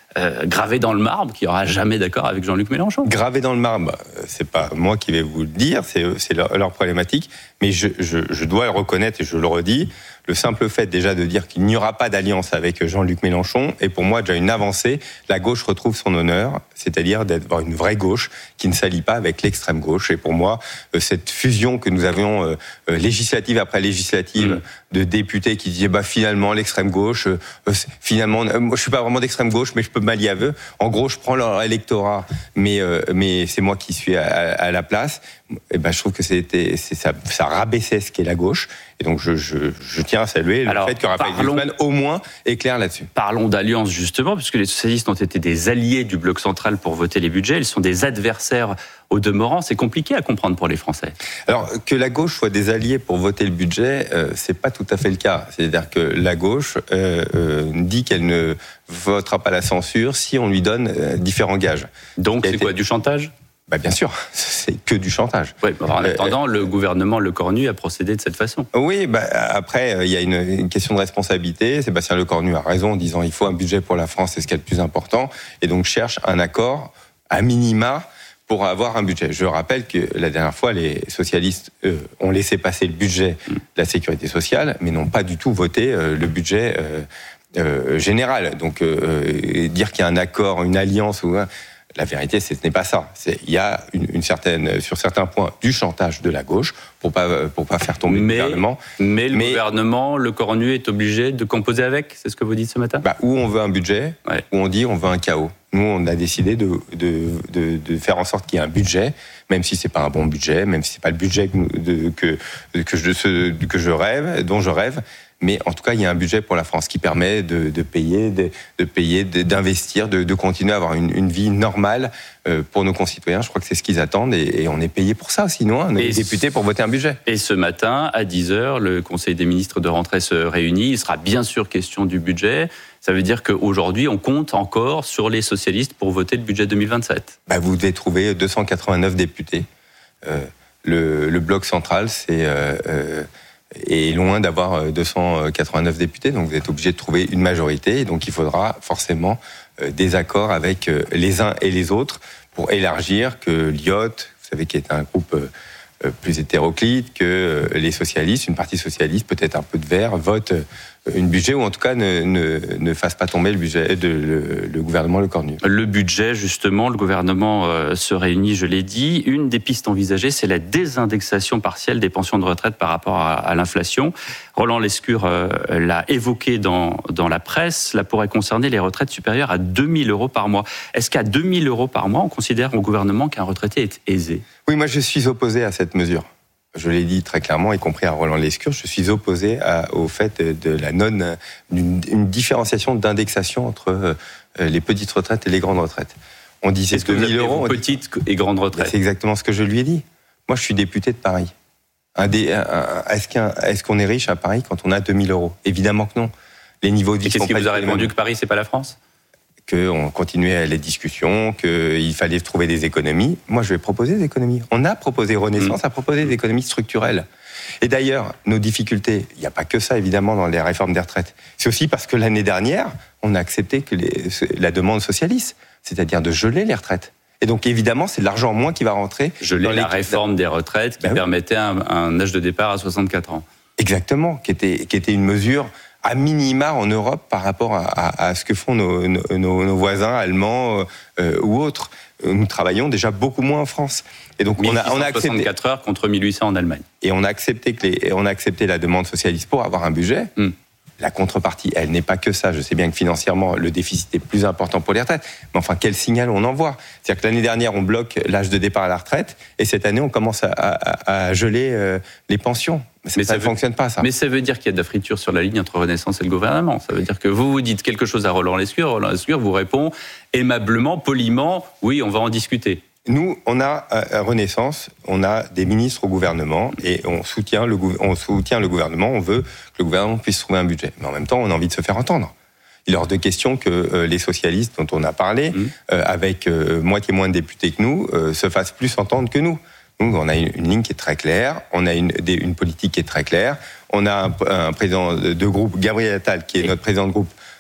euh, gravé dans le marbre qu'il n'y aura jamais d'accord avec Jean-Luc Mélenchon. Gravé dans le marbre, c'est pas moi qui vais vous le dire, c'est, c'est leur, leur problématique, mais je, je, je dois le reconnaître et je le redis. Le simple fait déjà de dire qu'il n'y aura pas d'alliance avec Jean-Luc Mélenchon est pour moi déjà une avancée. La gauche retrouve son honneur, c'est-à-dire d'avoir une vraie gauche qui ne s'allie pas avec l'extrême gauche. Et pour moi, cette fusion que nous avions euh, législative après législative mmh. de députés qui disaient bah finalement l'extrême gauche, euh, finalement euh, moi je suis pas vraiment d'extrême gauche, mais je peux m'allier à eux. En gros, je prends leur électorat, mais euh, mais c'est moi qui suis à, à, à la place. Et ben je trouve que c'était c'est ça, ça rabaissait ce qu'est la gauche. Et donc je, je, je tiens à saluer Alors, le fait que Raphaël Glucksmann au moins est clair là-dessus. Parlons d'alliance justement, puisque les socialistes ont été des alliés du bloc central pour voter les budgets. Ils sont des adversaires au demeurant. C'est compliqué à comprendre pour les Français. Alors que la gauche soit des alliés pour voter le budget, euh, c'est pas tout à fait le cas. C'est-à-dire que la gauche euh, euh, dit qu'elle ne votera pas la censure si on lui donne euh, différents gages. Donc c'est été... quoi, du chantage ? Bah bien sûr, c'est que du chantage. Oui, en attendant, euh, le gouvernement Lecornu a procédé de cette façon. Oui, bah, après, il y a une, une question de responsabilité. Sébastien Lecornu a raison en disant qu'il faut un budget pour la France, c'est ce qui est le plus important, et donc cherche un accord à minima pour avoir un budget. Je rappelle que la dernière fois, les socialistes euh, ont laissé passer le budget de la sécurité sociale, mais n'ont pas du tout voté euh, le budget euh, euh, général. Donc, euh, dire qu'il y a un accord, une alliance ou... La vérité, ce n'est pas ça. C'est, il y a une, une certaine, sur certains points, du chantage de la gauche pour pas pour pas faire tomber mais, le gouvernement. Mais le mais, gouvernement, Lecornu est obligé de composer avec. C'est ce que vous dites ce matin. Bah, où on veut un budget, ouais. où on dit on veut un chaos. Nous, on a décidé de, de de de faire en sorte qu'il y ait un budget, même si c'est pas un bon budget, même si c'est pas le budget que de, que que je que je rêve, dont je rêve. Mais en tout cas, il y a un budget pour la France qui permet de, de payer, de, de payer, de, d'investir, de, de continuer à avoir une, une vie normale pour nos concitoyens. Je crois que c'est ce qu'ils attendent et, et on est payé pour ça, sinon on est député pour voter un budget. Et ce matin, à dix heures, le Conseil des ministres de rentrée se réunit. Il sera bien sûr question du budget. Ça veut dire qu'aujourd'hui, on compte encore sur les socialistes pour voter le budget deux mille vingt-sept. Bah, vous devez trouver deux cent quatre-vingt-neuf députés. Euh, le, le bloc central, c'est... Euh, euh, est loin d'avoir deux cent quatre-vingt-neuf députés, donc vous êtes obligé de trouver une majorité, et donc il faudra forcément des accords avec les uns et les autres pour élargir que l'I O T, vous savez, qui est un groupe plus hétéroclite, que les socialistes, une partie socialiste, peut-être un peu de Verts, votent une budget, ou en tout cas ne, ne, ne fasse pas tomber le budget de le, le gouvernement Lecornu. Le budget, justement, le gouvernement euh, se réunit, je l'ai dit. Une des pistes envisagées, c'est la désindexation partielle des pensions de retraite par rapport à, à l'inflation. Roland Lescure euh, l'a évoqué dans, dans la presse. Cela pourrait concerner les retraites supérieures à deux mille euros par mois. Est-ce qu'à deux mille euros par mois, on considère au gouvernement qu'un retraité est aisé ? Oui, moi je suis opposé à cette mesure. Je l'ai dit très clairement, y compris à Roland Lescure, je suis opposé à, au fait de la non, d'une une différenciation d'indexation entre euh, les petites retraites et les grandes retraites. On disait deux mille euros. Petites et grandes retraites. C'est exactement ce que je lui ai dit. Moi, je suis député de Paris. Un des, un, un, est-ce, qu'un, est-ce qu'on est riche à Paris quand on a deux mille euros ? Évidemment que non. Les niveaux de vie. Et qu'est-ce qui vous a répondu que Paris, c'est pas la France ? Qu'on continuait les discussions, qu'il fallait trouver des économies. Moi, je vais proposer des économies. On a proposé, Renaissance mmh. a proposé des économies structurelles. Et d'ailleurs, nos difficultés, il n'y a pas que ça, évidemment, dans les réformes des retraites. C'est aussi parce que l'année dernière, on a accepté que les, la demande socialiste, c'est-à-dire de geler les retraites. Et donc, évidemment, c'est de l'argent en moins qui va rentrer. Geler dans la réforme des retraites qui ben permettait oui. un, un âge de départ à soixante-quatre ans. Exactement, qui était, qui était une mesure... à minima en Europe par rapport à, à, à ce que font nos, nos, nos voisins allemands euh, ou autres. Nous travaillons déjà beaucoup moins en France. Et donc on a, on a accepté soixante-quatre heures contre mille huit cents en Allemagne. Et on a accepté que les, on a accepté la demande socialiste pour avoir un budget. Mm. La contrepartie, elle n'est pas que ça. Je sais bien que financièrement, le déficit est plus important pour les retraites. Mais enfin, quel signal on envoie ? C'est-à-dire que l'année dernière, on bloque l'âge de départ à la retraite. Et cette année, on commence à, à, à geler euh, les pensions. Mais ça ne fonctionne pas, ça. Mais ça veut dire qu'il y a de la friture sur la ligne entre Renaissance et le gouvernement. Ça veut dire que vous vous dites quelque chose à Roland Lescure. Roland Lescure vous répond aimablement, poliment, oui, on va en discuter. Nous, on a à Renaissance, on a des ministres au gouvernement et on soutient le, on soutient le gouvernement. On veut que le gouvernement puisse trouver un budget. Mais en même temps, on a envie de se faire entendre. Il est hors de question que euh, les socialistes dont on a parlé, mmh. euh, avec euh, moitié moins de députés que nous, euh, se fassent plus entendre que nous. Nous, on a une, une ligne qui est très claire, on a une, des, une politique qui est très claire. On a un, un président de groupe, Gabriel Attal, qui est notre président de groupe,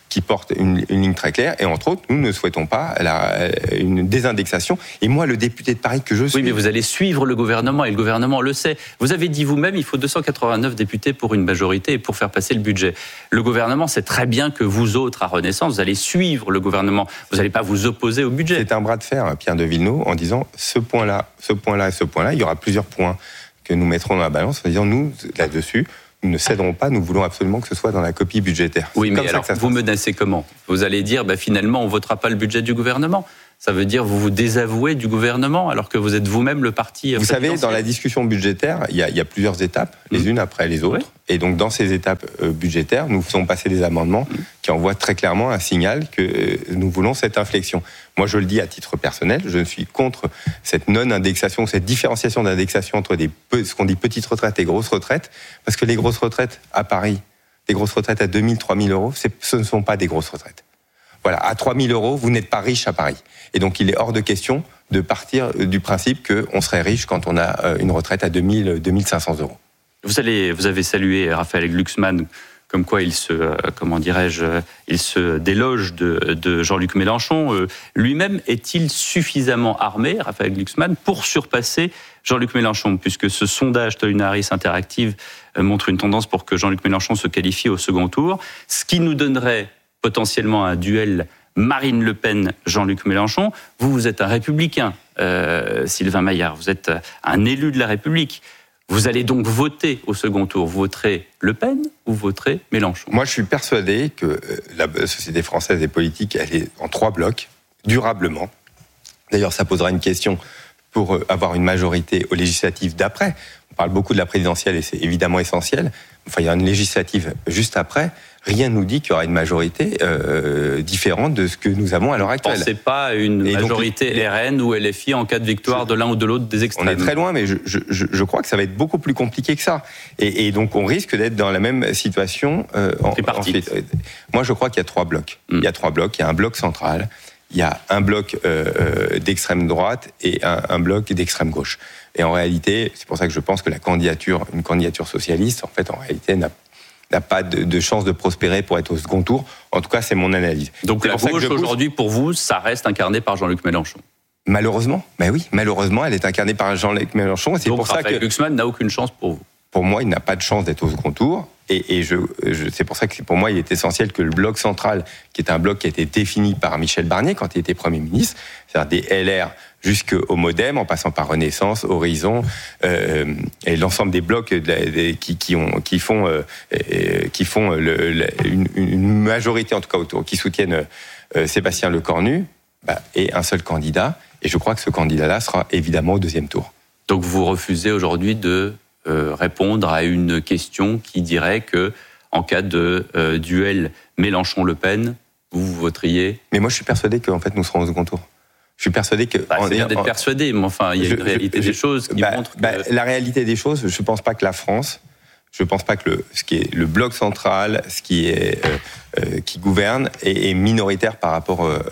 qui portent une, une ligne très claire. Et entre autres, nous ne souhaitons pas la, une désindexation. Et moi, le député de Paris que je suis... Oui, mais vous allez suivre le gouvernement, et le gouvernement le sait. Vous avez dit vous-même, il faut deux cent quatre-vingt-neuf députés pour une majorité et pour faire passer le budget. Le gouvernement sait très bien que vous autres, à Renaissance, vous allez suivre le gouvernement. Vous n'allez pas vous opposer au budget. C'est un bras de fer, Pierre de Villeneuve, en disant ce point-là, ce point-là et ce point-là, il y aura plusieurs points que nous mettrons dans la balance en disant nous, là-dessus, nous ne céderons pas, nous voulons absolument que ce soit dans la copie budgétaire. Oui, c'est mais comme alors, ça que ça se vous passe. menacez comment ? Vous allez dire, bah, finalement, on ne votera pas le budget du gouvernement. Ça veut dire vous vous désavouez du gouvernement alors que vous êtes vous-même le parti. Vous savez, dans la discussion budgétaire, il y a, il y a plusieurs étapes, les mmh. unes après les autres. Oui. Et donc, dans ces étapes euh, budgétaires, nous faisons passer des amendements mmh. qui envoient très clairement un signal que euh, nous voulons cette inflexion. Moi, je le dis à titre personnel, je suis contre cette non-indexation, cette différenciation d'indexation entre des, ce qu'on dit petites retraites et grosses retraites, parce que les grosses retraites à Paris, des grosses retraites à deux mille, trois mille euros, c'est, ce ne sont pas des grosses retraites. Voilà, à trois mille euros, vous n'êtes pas riche à Paris. Et donc, il est hors de question de partir du principe qu'on serait riche quand on a une retraite à deux mille, deux mille cinq cents euros. Vous, allez, vous avez salué Raphaël Glucksmann, comme quoi il se, comment dirais-je, il se déloge de, de Jean-Luc Mélenchon. Lui-même est-il suffisamment armé, Raphaël Glucksmann, pour surpasser Jean-Luc Mélenchon, puisque ce sondage Tollin Harris Interactive montre une tendance pour que Jean-Luc Mélenchon se qualifie au second tour, ce qui nous donnerait potentiellement un duel Marine Le Pen, Jean-Luc Mélenchon. Vous, vous êtes un républicain, euh, Sylvain Maillard. Vous êtes un élu de la République. Vous allez donc voter au second tour. Vous voterez Le Pen ou vous voterez Mélenchon ? Moi, je suis persuadé que la société française des politiques, elle est en trois blocs, durablement. D'ailleurs, ça posera une question pour avoir une majorité aux législatives d'après. On parle beaucoup de la présidentielle et c'est évidemment essentiel. Enfin, il y a une législative juste après. Rien ne nous dit qu'il y aura une majorité euh, différente de ce que nous avons à l'heure actuelle. Vous ne pensez pas à une et majorité donc, R N ou L F I en cas de victoire je, de l'un ou de l'autre des extrêmes ? On est très loin, mais je, je, je crois que ça va être beaucoup plus compliqué que ça. Et, et donc, on risque d'être dans la même situation. Euh, en, ensuite, moi, je crois qu'il y a trois blocs. Mm. Il y a trois blocs. Il y a un bloc central, il y a un bloc euh, d'extrême droite et un, un bloc d'extrême gauche. Et en réalité, c'est pour ça que je pense que la candidature, une candidature socialiste, en fait, en réalité, n'a n'a pas de, de chance de prospérer pour être au second tour. En tout cas, c'est mon analyse. Donc la gauche, aujourd'hui, pour vous, ça reste incarné par Jean-Luc Mélenchon ? Malheureusement, ben oui, malheureusement, elle est incarnée par Jean-Luc Mélenchon. Et c'est Donc pour Raphaël ça que Glucksmann n'a aucune chance pour vous ? Pour moi, il n'a pas de chance d'être au second tour. Et, et je, je, c'est pour ça que pour moi, il est essentiel que le bloc central, qui est un bloc qui a été défini par Michel Barnier quand il était Premier ministre, c'est-à-dire des L R jusqu'au MoDem, en passant par Renaissance, Horizon, euh, et l'ensemble des blocs de, de, qui, qui, ont, qui font, euh, qui font le, le, une, une majorité, en tout cas, autour, qui soutiennent euh, Sébastien Lecornu, bah, et un seul candidat. Et je crois que ce candidat-là sera évidemment au deuxième tour. Donc vous refusez aujourd'hui de euh, répondre à une question qui dirait que, en cas de euh, duel Mélenchon-Le Pen, vous voteriez ? Mais moi, je suis persuadé qu'en fait, nous serons au second tour. Je suis persuadé que... Bah, c'est bien d'être persuadé, mais enfin, il y a je, une réalité je, des choses qui bah, montre que... Bah, la réalité des choses, je ne pense pas que la France, je ne pense pas que le, ce qui est le bloc central, ce qui, est, euh, euh, qui gouverne, est, est minoritaire par rapport euh,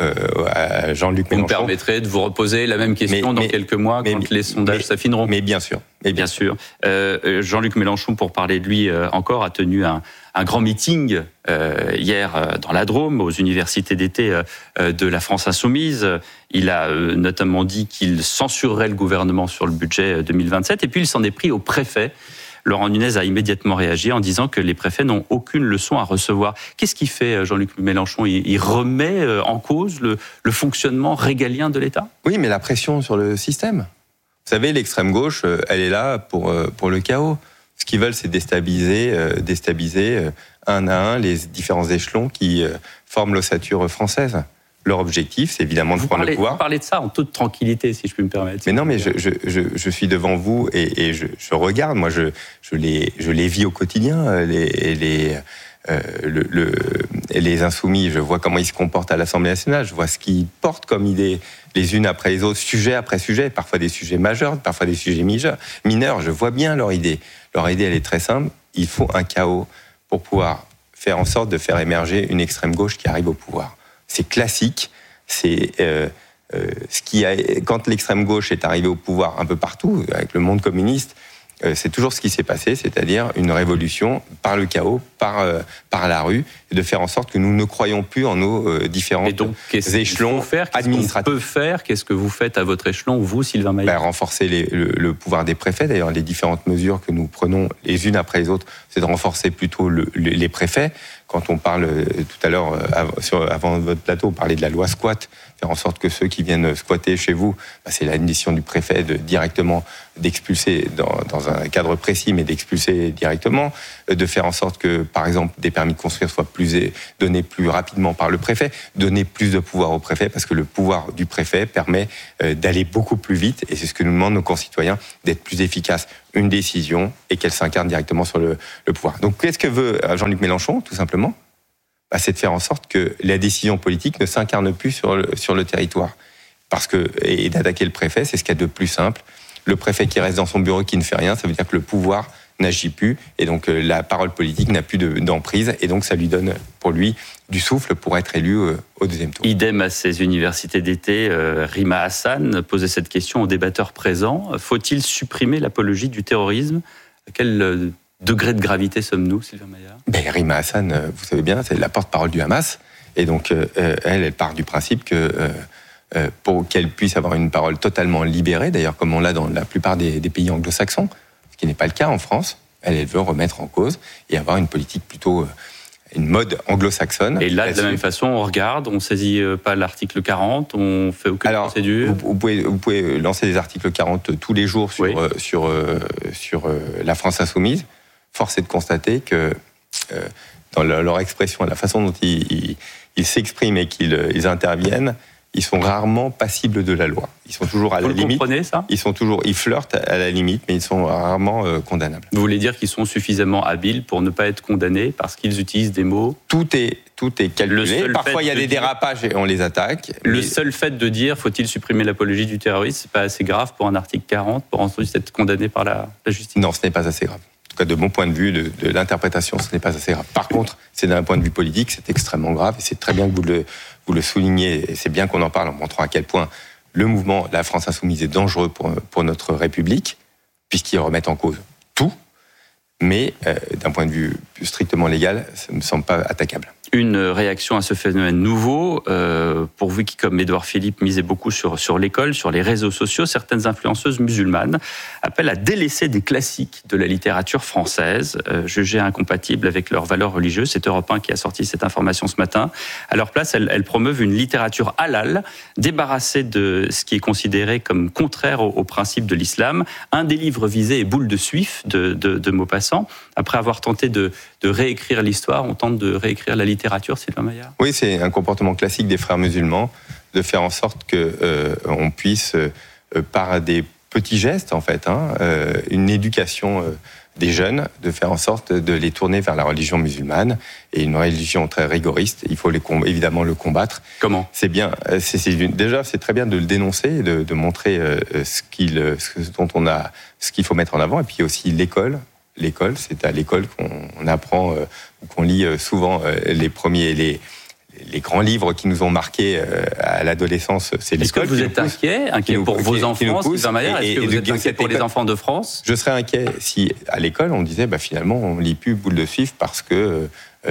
à Jean-Luc Mélenchon. Vous me permettrez de vous reposer la même question mais, dans mais, quelques mois, mais, quand mais, les sondages s'affineront. Mais bien sûr. Mais bien, bien sûr. Euh, Jean-Luc Mélenchon, pour parler de lui euh, encore, a tenu un... un grand meeting euh, hier euh, dans la Drôme, aux universités d'été euh, de la France Insoumise. Il a euh, notamment dit qu'il censurerait le gouvernement sur le budget deux mille vingt-sept. Et puis, il s'en est pris au préfet. Laurent Nunez a immédiatement réagi en disant que les préfets n'ont aucune leçon à recevoir. Qu'est-ce qu'il fait, Jean-Luc Mélenchon ? il, il remet en cause le, le fonctionnement régalien de l'État ? Oui, mais la pression sur le système. Vous savez, l'extrême gauche, elle est là pour, pour le chaos. Ce qu'ils veulent, c'est déstabiliser, euh, déstabiliser euh, un à un les différents échelons qui euh, forment l'ossature française. Leur objectif, c'est évidemment de vous prendre parlez, le pouvoir. Vous parlez de ça en toute tranquillité, si je puis me permettre. Mais non, mais je, je, je, je suis devant vous et, et je, je regarde. Moi, je, je, les, je les vis au quotidien, les, les, euh, le, le, les insoumis. Je vois comment ils se comportent à l'Assemblée nationale. Je vois ce qu'ils portent comme idée, les unes après les autres, sujet après sujet, parfois des sujets majeurs, parfois des sujets mineurs. Je vois bien leur idée. Leur idée, elle est très simple. Il faut un chaos pour pouvoir faire en sorte de faire émerger une extrême gauche qui arrive au pouvoir. C'est classique. C'est euh, euh, ce qui a, quand l'extrême gauche est arrivée au pouvoir un peu partout, avec le monde communiste, euh, c'est toujours ce qui s'est passé, c'est-à-dire une révolution par le chaos, par, euh, par la rue, et de faire en sorte que nous ne croyons plus en nos euh, différents et donc, qu'est-ce échelons faire, qu'est-ce administratifs. Qu'est-ce qu'on peut faire ? Qu'est-ce que vous faites à votre échelon, vous, Sylvain Maillard ? Ben, renforcer les, le, le pouvoir des préfets. D'ailleurs, les différentes mesures que nous prenons les unes après les autres, c'est de renforcer plutôt le, le, les préfets. Quand on parle euh, tout à l'heure, euh, sur, avant votre plateau, on parlait de la loi squat, faire en sorte que ceux qui viennent squatter chez vous, ben, c'est la mission du préfet de directement d'expulser dans, dans un cadre précis, mais d'expulser directement, de faire en sorte que, par exemple, des permis de construire soient plus donnés plus rapidement par le préfet, donner plus de pouvoir au préfet, parce que le pouvoir du préfet permet euh, d'aller beaucoup plus vite, et c'est ce que nous demandent nos concitoyens, d'être plus efficace. Une décision et qu'elle s'incarne directement sur le, le pouvoir. Donc, qu'est-ce que veut Jean-Luc Mélenchon, tout simplement ? Bah, c'est de faire en sorte que la décision politique ne s'incarne plus sur le, sur le territoire. Parce que, et d'attaquer le préfet, c'est ce qu'il y a de plus simple. Le préfet qui reste dans son bureau, qui ne fait rien, ça veut dire que le pouvoir n'agit plus, et donc euh, la parole politique n'a plus de, d'emprise, et donc ça lui donne, pour lui, du souffle pour être élu euh, au deuxième tour. Idem à ces universités d'été, euh, Rima Hassan posait cette question aux débatteurs présents. Faut-il supprimer l'apologie du terrorisme ? À quel euh, degré de gravité sommes-nous, Sylvain Maillard ? Ben, Rima Hassan, euh, vous savez bien, c'est la porte-parole du Hamas, et donc euh, elle, elle part du principe que euh, euh, pour qu'elle puisse avoir une parole totalement libérée, d'ailleurs comme on l'a dans la plupart des, des pays anglo-saxons, ce qui n'est pas le cas en France, elle, elle veut remettre en cause et avoir une politique plutôt, euh, une mode anglo-saxonne. Et là, de la même façon, on regarde, on saisit pas l'article quarante, on fait aucune Alors, procédure. Vous, vous, pouvez, vous pouvez lancer des articles quarante tous les jours sur, oui. euh, sur, euh, sur euh, la France insoumise. Force est de constater que euh, dans leur, leur expression, la façon dont ils, ils, ils s'expriment et qu'ils ils interviennent, ils sont rarement passibles de la loi. Ils sont toujours à Vous la limite. Vous comprenez ça ? Ils sont toujours, ils flirtent à la limite, mais ils sont rarement euh, condamnables. Vous voulez dire qu'ils sont suffisamment habiles pour ne pas être condamnés parce qu'ils utilisent des mots ? Tout est, tout est calculé. Parfois, il y a des dire... dérapages et on les attaque. Le mais... seul fait de dire faut-il supprimer l'apologie du terrorisme, c'est pas assez grave pour un article quarante pour ensuite être condamné par la, la justice ? Non, ce n'est pas assez grave. En tout cas, de mon point de vue, de, de l'interprétation, ce n'est pas assez grave. Par contre, c'est d'un point de vue politique, c'est extrêmement grave et c'est très bien que vous le Vous le soulignez, et c'est bien qu'on en parle en montrant à quel point le mouvement La France Insoumise est dangereux pour, pour notre République, puisqu'ils remettent en cause tout, mais euh, d'un point de vue strictement légal, ça ne me semble pas attaquable. Une réaction à ce phénomène nouveau, euh, pour vous qui, comme Édouard Philippe, misez beaucoup sur, sur l'école, sur les réseaux sociaux, certaines influenceuses musulmanes appellent à délaisser des classiques de la littérature française, euh, jugés incompatibles avec leurs valeurs religieuses. C'est Europe un qui a sorti cette information ce matin. À leur place, elles, elles promeuvent une littérature halal, débarrassée de ce qui est considéré comme contraire au, au principe de l'islam. Un des livres visés est Boule de Suif de, de, de Maupassant. Après avoir tenté de, de réécrire l'histoire, on tente de réécrire la littérature. littérature, Sylvain Maillard ? Oui, c'est un comportement classique des frères musulmans de faire en sorte que euh, on puisse, euh, par des petits gestes, en fait, hein, euh, une éducation euh, des jeunes, de faire en sorte de les tourner vers la religion musulmane et une religion très rigoriste. Il faut les com- évidemment le combattre. Comment ? C'est bien. C'est, c'est, déjà, c'est très bien de le dénoncer, et de, de montrer euh, ce, qu'il, ce dont on a, ce qu'il faut mettre en avant, et puis aussi l'école. L'école, c'est à l'école qu'on apprend, euh, qu'on lit souvent euh, les premiers, les, les grands livres qui nous ont marqués euh, à l'adolescence. C'est Est-ce l'école. que vous êtes inquiet, inquiet nous, pour vos qui, enfants, qui Sylvain Maillard ? Est-ce que vous êtes inquiet pour les enfants de France ? Je serais inquiet si, à l'école, on disait, bah, finalement, on lit plus Boule de Suif parce que euh,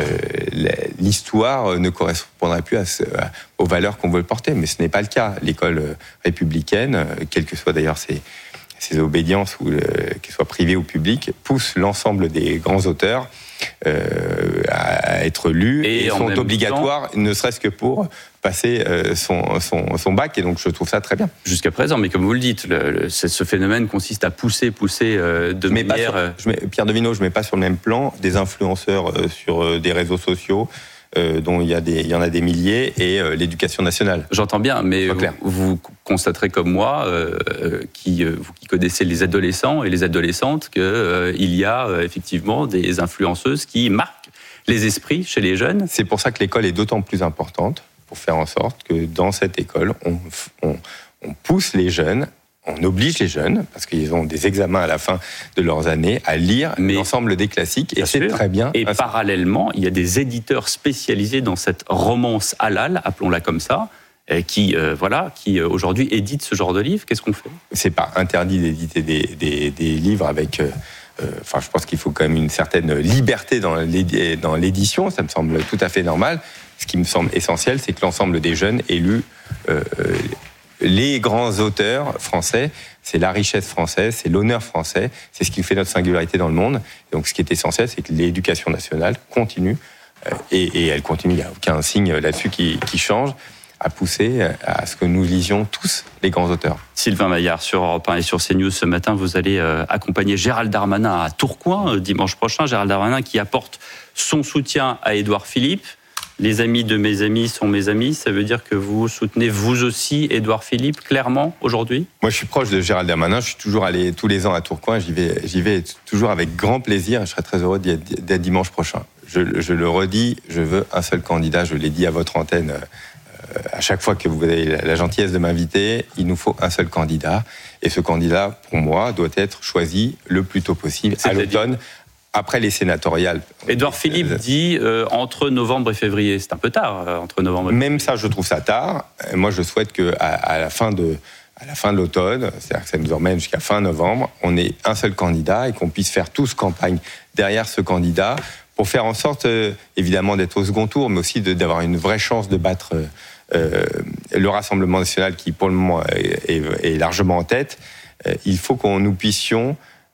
l'histoire ne correspondrait plus à ce, à, aux valeurs qu'on veut porter. Mais ce n'est pas le cas. L'école républicaine, quelles que soient d'ailleurs ses ces obédiences, ou qu'elles soient privées ou publiques, poussent l'ensemble des grands auteurs euh, à être lus et, et sont obligatoires, temps, ne serait-ce que pour passer euh, son, son, son bac. Et donc, je trouve ça très bien. Jusqu'à présent, mais comme vous le dites, le, le, ce phénomène consiste à pousser, pousser euh, de manière... Sur, je mets, Pierre Devineau, je ne mets pas sur le même plan des influenceurs euh, sur euh, des réseaux sociaux, Euh, dont il y, a des, il y en a des milliers, et euh, l'éducation nationale. J'entends bien, mais vous, vous constaterez comme moi, euh, qui, euh, vous qui connaissez les adolescents et les adolescentes, qu'il euh, y a euh, effectivement des influenceuses qui marquent les esprits chez les jeunes. C'est pour ça que l'école est d'autant plus importante, pour faire en sorte que dans cette école, on, on, on pousse les jeunes, on oblige les jeunes, parce qu'ils ont des examens à la fin de leurs années, à lire Mais l'ensemble des classiques, et c'est sûr. Très bien. Et parallèlement, il y a des éditeurs spécialisés dans cette romance halal, appelons-la comme ça, qui, euh, voilà, qui euh, aujourd'hui édite ce genre de livre. Qu'est-ce qu'on fait ? C'est pas interdit d'éditer des, des, des livres avec... Euh, enfin, je pense qu'il faut quand même une certaine liberté dans l'édition. Ça me semble tout à fait normal. Ce qui me semble essentiel, c'est que l'ensemble des jeunes aient lu euh, les grands auteurs français. C'est la richesse française, c'est l'honneur français, c'est ce qui fait notre singularité dans le monde. Et donc, ce qui est essentiel, c'est que l'éducation nationale continue, euh, et, et elle continue, il n'y a aucun signe là-dessus qui, qui change, à pousser à ce que nous lisions tous les grands auteurs. Sylvain Maillard, sur Europe un et sur CNews, ce matin, vous allez euh, accompagner Gérald Darmanin à Tourcoing, euh, dimanche prochain. Gérald Darmanin qui apporte son soutien à Édouard Philippe. Les amis de mes amis sont mes amis. Ça veut dire que vous soutenez vous aussi Édouard Philippe, clairement, aujourd'hui ? Moi, je suis proche de Gérald Darmanin. Je suis toujours allé tous les ans à Tourcoing. J'y vais, j'y vais toujours avec grand plaisir. Je serai très heureux d'y être, d'être dimanche prochain. Je, je le redis, je veux un seul candidat. Je l'ai dit à votre antenne euh, à chaque fois que vous avez la gentillesse de m'inviter. Il nous faut un seul candidat. Et ce candidat, pour moi, doit être choisi le plus tôt possible, à l'automne. Après les sénatoriales. Édouard Philippe dit euh, entre novembre et février. C'est un peu tard, euh, entre novembre et février. Même ça, je trouve ça tard. Moi, je souhaite qu'à à la fin de, à la fin de l'automne, c'est-à-dire que ça nous emmène jusqu'à fin novembre, on ait un seul candidat et qu'on puisse faire tous campagne derrière ce candidat pour faire en sorte, euh, évidemment, d'être au second tour, mais aussi de, d'avoir une vraie chance de battre euh, le Rassemblement national qui, pour le moment, est, est, est largement en tête. Euh, il faut qu'on nous puissions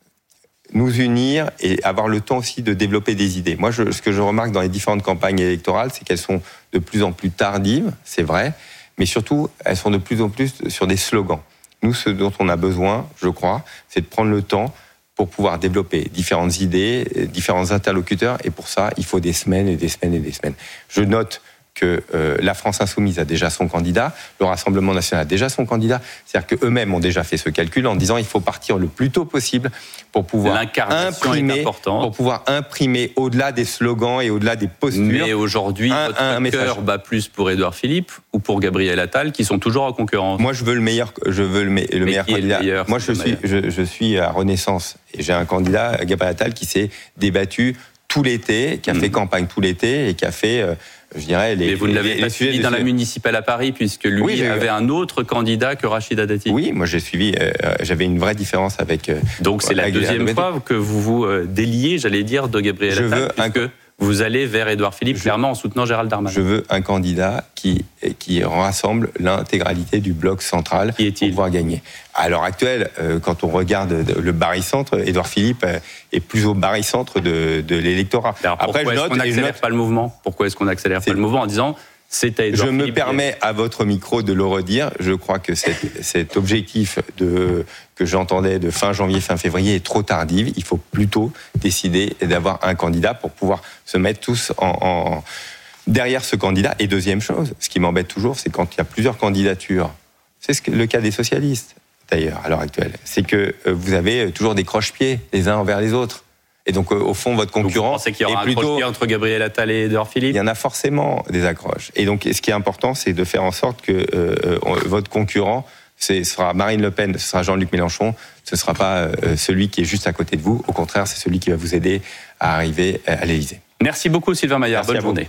nous unir et avoir le temps aussi de développer des idées. Moi, je, ce que je remarque dans les différentes campagnes électorales, c'est qu'elles sont de plus en plus tardives, c'est vrai, mais surtout, elles sont de plus en plus sur des slogans. Nous, ce dont on a besoin, je crois, c'est de prendre le temps pour pouvoir développer différentes idées, différents interlocuteurs, et pour ça, il faut des semaines et des semaines et des semaines. Je note que euh, la France Insoumise a déjà son candidat, le Rassemblement National a déjà son candidat, c'est-à-dire qu'eux-mêmes ont déjà fait ce calcul en disant il faut partir le plus tôt possible pour pouvoir imprimer, pour pouvoir imprimer au-delà des slogans et au-delà des postures. Mais aujourd'hui, un, votre un cœur bat plus pour Édouard Philippe ou pour Gabriel Attal, qui sont toujours en concurrence. Moi, je veux le meilleur, je veux le, me, le meilleur candidat. Le meilleur, Moi, je suis, je, je suis à Renaissance et j'ai un candidat, Gabriel Attal, qui s'est débattu tout l'été, qui a mmh. fait campagne tout l'été et qui a fait, euh, je dirais, les. Mais vous ne l'avez pas suivi dans la municipale à Paris, puisque lui oui, avait un autre candidat que Rachida Dati. Oui, moi j'ai suivi, euh, j'avais une vraie différence avec. Euh, Donc c'est la deuxième fois que vous vous euh, déliez, j'allais dire, de Gabriel Attal, veux puisque un... vous allez vers Édouard Philippe, je... clairement en soutenant Gérald Darmanin. Je veux un candidat qui, qui rassemble l'intégralité du bloc central qui est-il pour pouvoir gagner. À l'heure actuelle, euh, quand on regarde le barycentre, Édouard Philippe euh, est plus au barycentre de, de l'électorat. Alors, pourquoi Après, je note, est-ce qu'on n'accélère note... pas le mouvement Pourquoi est-ce qu'on n'accélère pas le mouvement en disant c'est à Édouard Je me Philippe permets à votre micro de le redire. Je crois que cet, cet objectif de, que j'entendais de fin janvier, fin février est trop tardif. Il faut plutôt décider d'avoir un candidat pour pouvoir se mettre tous en, en derrière ce candidat. Et deuxième chose, ce qui m'embête toujours, c'est quand il y a plusieurs candidatures. C'est ce que, le cas des socialistes, d'ailleurs, à l'heure actuelle. C'est que vous avez toujours des croche-pieds les uns envers les autres. Et donc, au fond, votre concurrent. Donc vous pensez qu'il y aura un croche-pied entre Gabriel Attal et Édouard Philippe ? Il y en a forcément des accroches. Et donc, ce qui est important, c'est de faire en sorte que euh, votre concurrent, ce sera Marine Le Pen, ce sera Jean-Luc Mélenchon, ce ne sera pas euh, celui qui est juste à côté de vous. Au contraire, c'est celui qui va vous aider à arriver à l'Élysée. Merci beaucoup, Sylvain Maillard. Merci Bonne journée.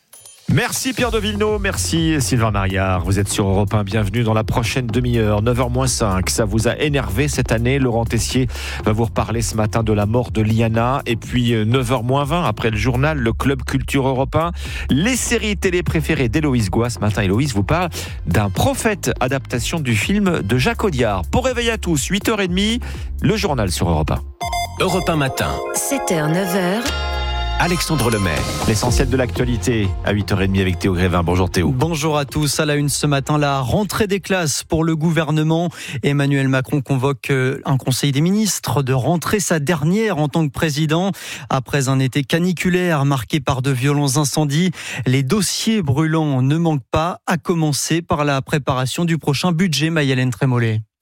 Merci Pierre de Villeneuve, merci Sylvain Maillard. Vous êtes sur Europe un, bienvenue dans la prochaine demi-heure, neuf heures moins cinq. Ça vous a énervé cette année. Laurent Tessier va vous reparler ce matin de la mort de Liana. Et puis neuf heures moins vingt, après le journal, le Club Culture Europe un. Les séries télé préférées d'Héloïse Goua. Ce matin, Héloïse vous parle d'un prophète, adaptation du film de Jacques Audiard. Pour réveiller à tous, huit heures trente, le journal sur Europe un. Europe un matin. sept heures, neuf heures. Alexandre Lemaire. L'essentiel de l'actualité à huit heures trente avec Théo Grévin. Bonjour Théo. Bonjour à tous. À la une ce matin, la rentrée des classes pour le gouvernement. Emmanuel Macron convoque un conseil des ministres de rentrée, sa dernière en tant que président. Après un été caniculaire marqué par de violents incendies, les dossiers brûlants ne manquent pas, à commencer par la préparation du prochain budget. Maï-Hélène Trémollet.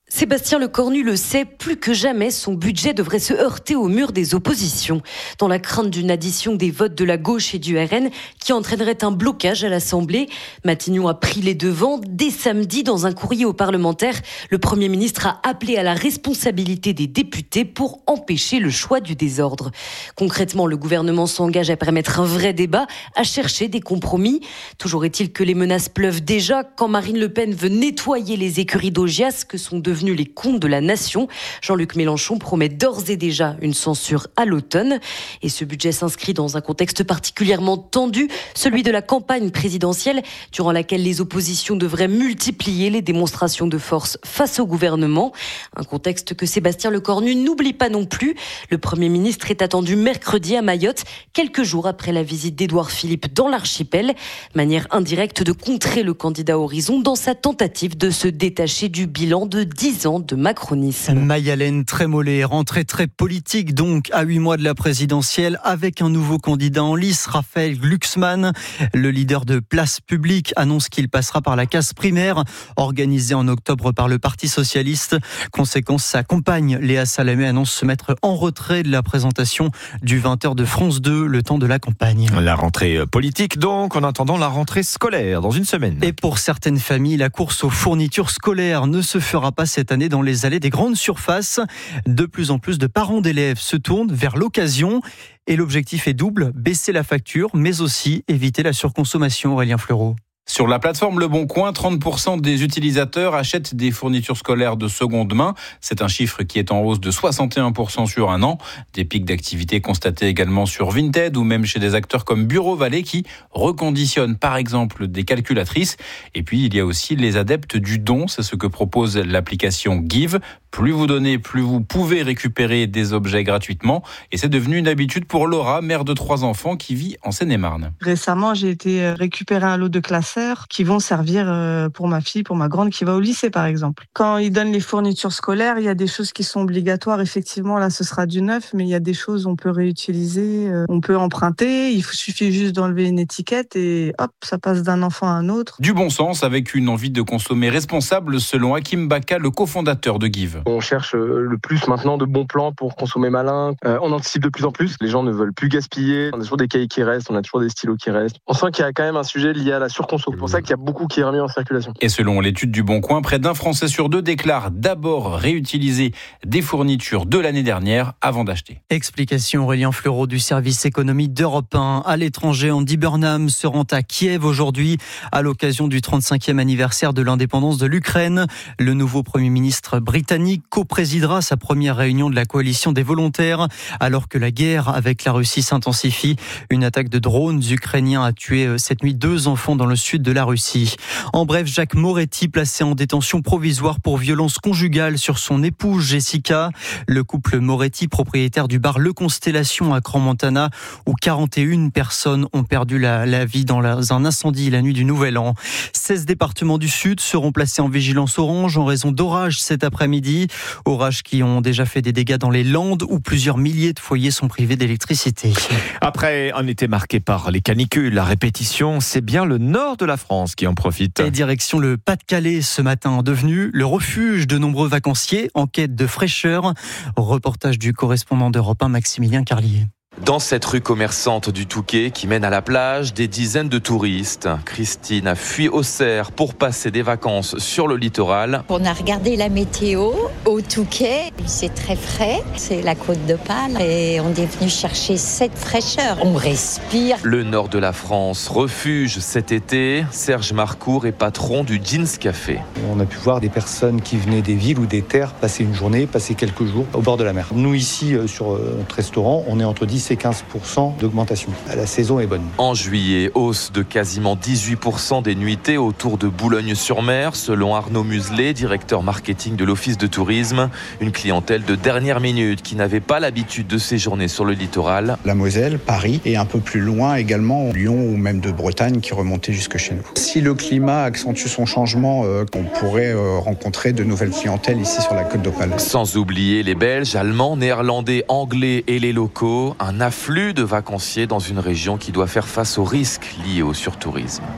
Sébastien Lecornu le sait, plus que jamais, son budget devrait se heurter au mur des oppositions, dans la crainte d'une addition des votes de la gauche et du R N qui entraînerait un blocage à l'Assemblée. Matignon a pris les devants. Dès samedi, dans un courrier aux parlementaires, le Premier ministre a appelé à la responsabilité des députés pour empêcher le choix du désordre. Concrètement, le gouvernement s'engage à permettre un vrai débat, à chercher des compromis. Toujours est-il que les menaces pleuvent déjà quand Marine Le Pen veut nettoyer les écuries d'Augias que sont devenus les comptes de la nation. Jean-Luc Mélenchon promet d'ores et déjà une censure à l'automne. Et ce budget s'inscrit dans un contexte particulièrement tendu, celui de la campagne présidentielle, durant laquelle les oppositions devraient multiplier les démonstrations de force face au gouvernement. Un contexte que Sébastien Lecornu n'oublie pas non plus. Le Premier ministre est attendu mercredi à Mayotte, quelques jours après la visite d'Édouard Philippe dans l'archipel. Manière indirecte de contrer le candidat Horizon dans sa tentative de se détacher du bilan de dix ans de macronisme. Maï-Hélène Trémollet, rentrée très politique donc à huit mois de la présidentielle avec un nouveau candidat en lice, Raphaël Glucksmann. Le leader de Place Publique annonce qu'il passera par la case primaire organisée en octobre par le Parti Socialiste. Conséquence, sa compagne Léa Salamé annonce se mettre en retrait de la présentation du vingt heures de France deux, le temps de la campagne. La rentrée politique donc, en attendant la rentrée scolaire dans une semaine. Et pour certaines familles, la course aux fournitures scolaires ne se fera pas cette année dans les allées des grandes surfaces. De plus en plus de parents d'élèves se tournent vers l'occasion. Et l'objectif est double, baisser la facture, mais aussi éviter la surconsommation. Aurélien Fleureau. Sur la plateforme Le Bon Coin, trente pour cent des utilisateurs achètent des fournitures scolaires de seconde main. C'est un chiffre qui est en hausse de soixante et un pour cent sur un an. Des pics d'activité constatés également sur Vinted ou même chez des acteurs comme Bureau Vallée qui reconditionnent par exemple des calculatrices. Et puis il y a aussi les adeptes du don, c'est ce que propose l'application Give. Plus vous donnez, plus vous pouvez récupérer des objets gratuitement. Et c'est devenu une habitude pour Laura, mère de trois enfants qui vit en Seine-et-Marne. Récemment, j'ai été récupérer un lot de classeurs qui vont servir pour ma fille, pour ma grande qui va au lycée par exemple. Quand ils donnent les fournitures scolaires, il y a des choses qui sont obligatoires. Effectivement, là, ce sera du neuf, mais il y a des choses on peut réutiliser, on peut emprunter. Il suffit juste d'enlever une étiquette et hop, ça passe d'un enfant à un autre. Du bon sens avec une envie de consommer responsable selon Hakim Baka, le cofondateur de Give. On cherche le plus maintenant de bons plans pour consommer malin. Euh, on anticipe de plus en plus. Les gens ne veulent plus gaspiller. On a toujours des cahiers qui restent, on a toujours des stylos qui restent. On sent qu'il y a quand même un sujet lié à la surconsommation. C'est pour ça qu'il y a beaucoup qui est remis en circulation. Et selon l'étude du Bon Coin, près d'un Français sur deux déclare d'abord réutiliser des fournitures de l'année dernière avant d'acheter. Explication Aurélien Fleureau du service économie d'Europe un. À l'étranger, Andy Burnham se rend à Kiev aujourd'hui à l'occasion du trente-cinquième anniversaire de l'indépendance de l'Ukraine. Le nouveau Premier ministre britannique co-présidera sa première réunion de la coalition des volontaires alors que la guerre avec la Russie s'intensifie. Une attaque de drones ukrainiens a tué cette nuit deux enfants dans le sud de la Russie. En bref, Jacques Moretti placé en détention provisoire pour violence conjugale sur son épouse Jessica. Le couple Moretti, propriétaire du bar Le Constellation à Crans-Montana, où quarante et une personnes ont perdu la, la vie dans la, un incendie la nuit du Nouvel An. seize départements du sud seront placés en vigilance orange en raison d'orages cet après-midi. Orages qui ont déjà fait des dégâts dans les Landes où plusieurs milliers de foyers sont privés d'électricité. Après un été marqué par les canicules, la répétition, c'est bien le nord de la France qui en profite. Et direction le Pas-de-Calais ce matin, devenu le refuge de nombreux vacanciers en quête de fraîcheur. Reportage du correspondant d'Europe un, Maximilien Carlier. Dans cette rue commerçante du Touquet qui mène à la plage, des dizaines de touristes. Christine a fui Auxerre pour passer des vacances sur le littoral. On a regardé la météo au Touquet. C'est très frais, c'est la côte d'Opale et on est venu chercher cette fraîcheur. On respire. Le nord de la France, refuge cet été. Serge Marcourt est patron du Jeans Café. On a pu voir des personnes qui venaient des villes ou des terres passer une journée, passer quelques jours au bord de la mer. Nous ici, sur notre restaurant, on est entre dix et quinze pour cent d'augmentation. La saison est bonne. En juillet, hausse de quasiment dix-huit pour cent des nuitées autour de Boulogne-sur-Mer, selon Arnaud Muselet, directeur marketing de l'Office de tourisme. Une clientèle de dernière minute qui n'avait pas l'habitude de séjourner sur le littoral. La Moselle, Paris et un peu plus loin également, Lyon ou même de Bretagne qui remontait jusque chez nous. Si le climat accentue son changement, euh, on pourrait euh, rencontrer de nouvelles clientèles ici sur la côte d'Opale. Sans oublier les Belges, Allemands, Néerlandais, Anglais et les locaux. Un afflux de vacanciers dans une région qui doit faire face aux risques liés au surtourisme.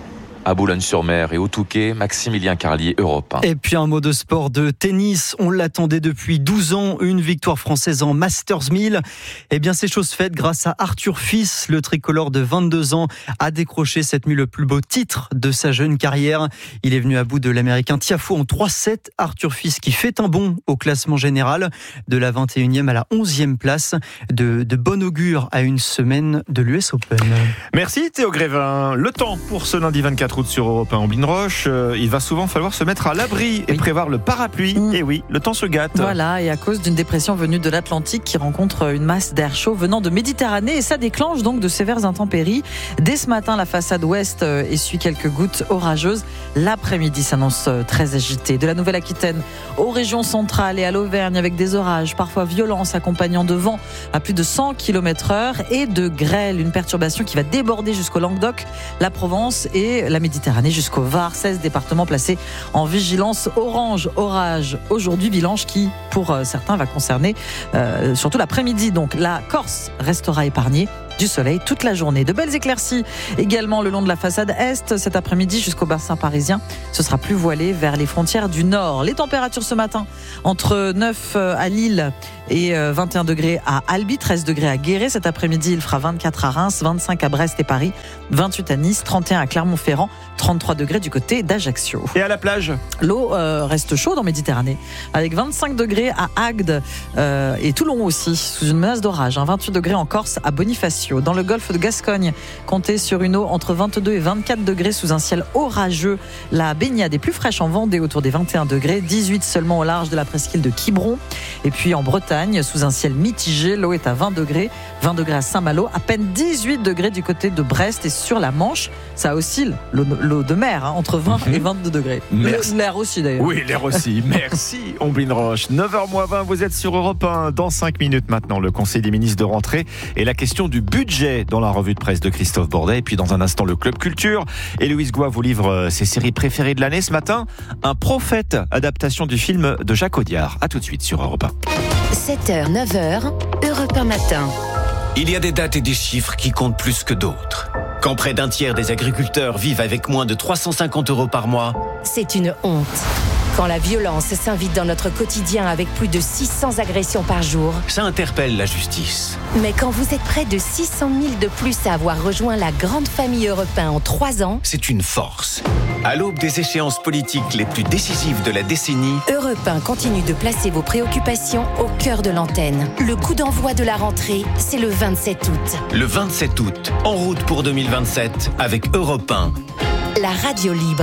à Boulogne-sur-Mer et au Touquet. Maximilien Carlier, Europe un. Et puis un mot de sport, de tennis. On l'attendait depuis douze ans, une victoire française en Masters mille. Eh bien, c'est chose faite grâce à Arthur Fils. Le tricolore de vingt-deux ans a décroché cette nuit le plus beau titre de sa jeune carrière. Il est venu à bout de l'américain Tiafoe en trois sept. Arthur Fils qui fait un bond au classement général de la vingt et unième à la onzième place. De, de bon augure à une semaine de l'U S Open. Merci Théo Grévin. Le temps pour ce lundi vingt-quatre août sur Europe un en Bline-Roche. Euh, il va souvent falloir se mettre à l'abri et oui. prévoir le parapluie. Mmh. Et oui, le temps se gâte. Voilà, et à cause d'une dépression venue de l'Atlantique qui rencontre une masse d'air chaud venant de Méditerranée, et ça déclenche donc de sévères intempéries. Dès ce matin, la façade ouest essuie quelques gouttes orageuses. L'après-midi s'annonce très agité. De la Nouvelle-Aquitaine aux régions centrales et à l'Auvergne, avec des orages parfois violents s'accompagnant de vent à plus de cent kilomètres heure et de grêle, une perturbation qui va déborder jusqu'au Languedoc, la Provence et la Méditerranée jusqu'au Var. seize départements placés en vigilance orange, orage. Aujourd'hui, bilanche qui, pour certains, va concerner euh, surtout l'après-midi. Donc la Corse restera épargnée. Du soleil toute la journée. De belles éclaircies également le long de la façade est cet après-midi jusqu'au bassin parisien. Ce sera plus voilé vers les frontières du nord. Les températures ce matin entre neuf à Lille et vingt et un degrés à Albi, treize degrés à Guéret. Cet après-midi, il fera vingt-quatre à Reims, vingt-cinq à Brest et Paris, vingt-huit à Nice, trente et un à Clermont-Ferrand, trente-trois degrés du côté d'Ajaccio. Et à la plage, l'eau euh, reste chaude en Méditerranée, avec vingt-cinq degrés à Agde euh, et Toulon aussi, sous une menace d'orage. Hein, vingt-huit degrés en Corse à Bonifacio. Dans le golfe de Gascogne, comptez sur une eau entre vingt-deux et vingt-quatre degrés sous un ciel orageux. La baignade est plus fraîche en Vendée, autour des vingt et un degrés, dix-huit seulement au large de la presqu'île de Quiberon. Et puis en Bretagne, sous un ciel mitigé, l'eau est à vingt degrés, vingt degrés à Saint-Malo, à peine dix-huit degrés du côté de Brest et sur la Manche. Ça oscille, l'eau, l'eau de mer, hein, entre vingt et vingt-deux degrés. Merci. L'air aussi d'ailleurs. Oui, l'air aussi. Merci, Omblin Roche. neuf heures moins vingt, vous êtes sur Europe un. Dans cinq minutes maintenant, le Conseil des ministres de rentrée et la question du budget dans la revue de presse de Christophe Bordet. Et puis dans un instant, le Club Culture. Héloïse Goua vous livre ses séries préférées de l'année. Ce matin, Un prophète, adaptation du film de Jacques Audiard. A tout de suite sur Europe un. sept heures, neuf heures, Europe un matin. Il y a des dates et des chiffres qui comptent plus que d'autres. Quand près d'un tiers des agriculteurs vivent avec moins de trois cent cinquante euros par mois, c'est une honte. Quand la violence s'invite dans notre quotidien avec plus de six cents agressions par jour, ça interpelle la justice. Mais quand vous êtes près de six cent mille de plus à avoir rejoint la grande famille Europe un en trois ans, c'est une force. À l'aube des échéances politiques les plus décisives de la décennie, Europe un continue de placer vos préoccupations au cœur de l'antenne. Le coup d'envoi de la rentrée, c'est le vingt-sept août. Le vingt-sept août, en route pour deux mille vingt-sept avec Europe un. La radio libre.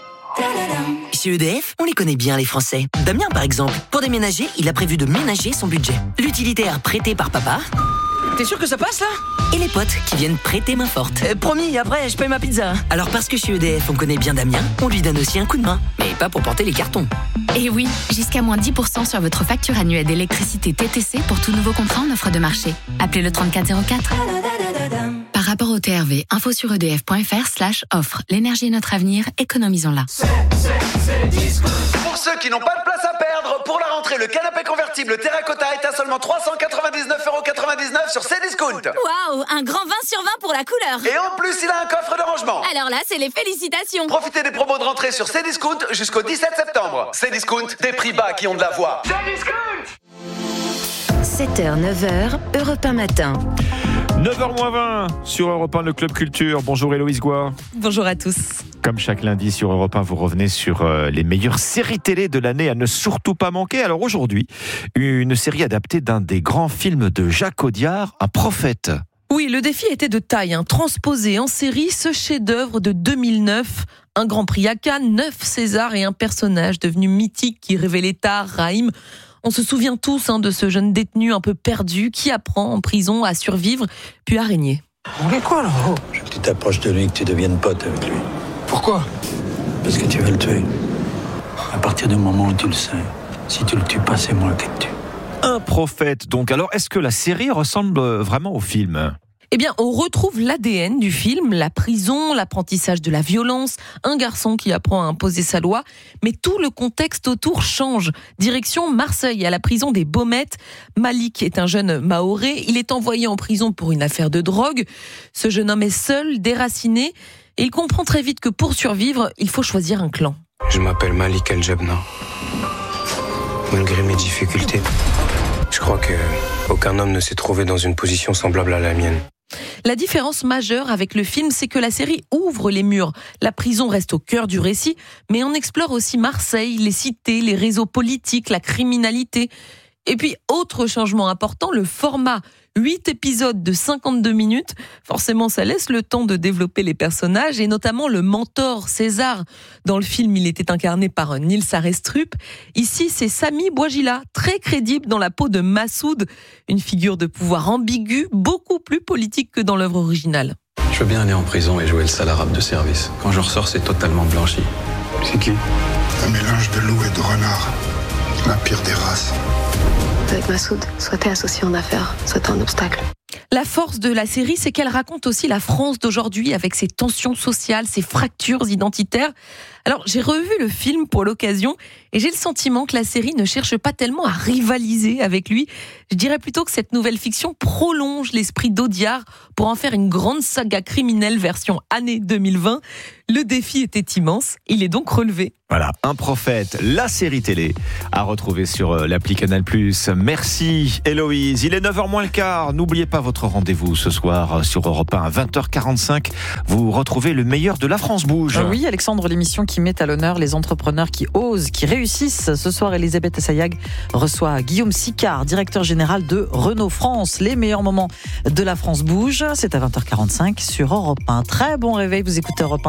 Chez E D F, on les connaît bien les Français. Damien par exemple, pour déménager, il a prévu de ménager son budget. L'utilitaire prêté par papa. T'es sûr que ça passe là? Et les potes qui viennent prêter main forte. Euh, promis, après je paye ma pizza. Alors parce que chez E D F on connaît bien Damien, on lui donne aussi un coup de main. Mais pas pour porter les cartons. Et oui, jusqu'à moins dix pour cent sur votre facture annuelle d'électricité T T C pour tout nouveau contrat en offre de marché. Appelez le trente-quatre zéro quatre. Par rapport au T R V, info sur edf.fr slash offre. L'énergie est notre avenir, économisons-la. C'est, c'est, c'est Discount. Pour ceux qui n'ont pas de place à perdre, pour la rentrée, le canapé convertible Terracotta est à seulement trois cent quatre-vingt-dix-neuf euros quatre-vingt-dix-neuf sur Cdiscount. Waouh, un grand vingt sur vingt pour la couleur. Et en plus, il a un coffre de rangement. Alors là, c'est les félicitations. Profitez des promos de rentrée sur Cdiscount jusqu'au dix-sept septembre. Cdiscount, des prix bas qui ont de la voix. Cdiscount. sept heures, neuf heures, Europe un matin. neuf heures moins vingt sur Europe un, le Club Culture. Bonjour Héloïse Goua. Bonjour à tous. Comme chaque lundi sur Europe un, vous revenez sur euh, les meilleures séries télé de l'année à ne surtout pas manquer. Alors aujourd'hui, une série adaptée d'un des grands films de Jacques Audiard, Un prophète. Oui, le défi était de taille, hein. Transposer en série ce chef-d'œuvre de deux mille neuf. Un Grand Prix à Cannes, neuf Césars et un personnage devenu mythique qui révélait tard Raïm. On se souvient tous hein, de ce jeune détenu un peu perdu qui apprend en prison à survivre puis à régner. On est quoi là-haut? Je veux que tu t'approches de lui, que tu deviennes pote avec lui. Pourquoi? Parce que tu veux le tuer. À partir du moment où tu le sais, si tu le tues pas, c'est moi qui le tue. Un prophète donc. Alors est-ce que la série ressemble vraiment au film ? Eh bien, on retrouve l'A D N du film, la prison, l'apprentissage de la violence, un garçon qui apprend à imposer sa loi, mais tout le contexte autour change. Direction Marseille, à la prison des Baumettes. Malik est un jeune Mahorais, il est envoyé en prison pour une affaire de drogue. Ce jeune homme est seul, déraciné, Et il comprend très vite que pour survivre, il faut choisir un clan. Je m'appelle Malik El-Jabna. Malgré mes difficultés, je crois que aucun homme ne s'est trouvé dans une position semblable à la mienne. La différence majeure avec le film, c'est que la série ouvre les murs. La prison reste au cœur du récit, mais on explore aussi Marseille, les cités, les réseaux politiques, la criminalité. Et puis, autre changement important, le format. huit épisodes de cinquante-deux minutes. Forcément, ça laisse le temps de développer les personnages et notamment le mentor César. Dans le film, il était incarné par Nils Arestrup. Ici, c'est Sami Bouajila, très crédible dans la peau de Massoud. Une figure de pouvoir ambiguë, beaucoup plus politique que dans l'œuvre originale. Je veux bien aller en prison et jouer le sale arabe de service. Quand je ressors, c'est totalement blanchi. C'est qui ? Un mélange de loup et de renard. La pire des races. Avec Massoud, soit t'es associé en affaires, soit t'es un obstacle. La force de la série, c'est qu'elle raconte aussi la France d'aujourd'hui avec ses tensions sociales, ses fractures identitaires. Alors, j'ai revu le film pour l'occasion et j'ai le sentiment que la série ne cherche pas tellement à rivaliser avec lui. Je dirais plutôt que cette nouvelle fiction prolonge l'esprit d'Audiard pour en faire une grande saga criminelle version année deux mille vingt. Le défi était immense, il est donc relevé. Voilà, Un prophète, la série télé à retrouver sur l'appli Canal plus. Merci Héloïse, il est neuf heures moins le quart. N'oubliez pas votre rendez-vous ce soir sur Europe un à vingt heures quarante-cinq. Vous retrouvez le meilleur de La France bouge. Oui Alexandre, l'émission qui met à l'honneur les entrepreneurs qui osent, qui réussissent. Ce soir, Elisabeth Assayag reçoit Guillaume Sicard, directeur général de Renault France. Les meilleurs moments de La France bouge, c'est à vingt heures quarante-cinq sur Europe un. Très bon réveil, vous écoutez Europe un.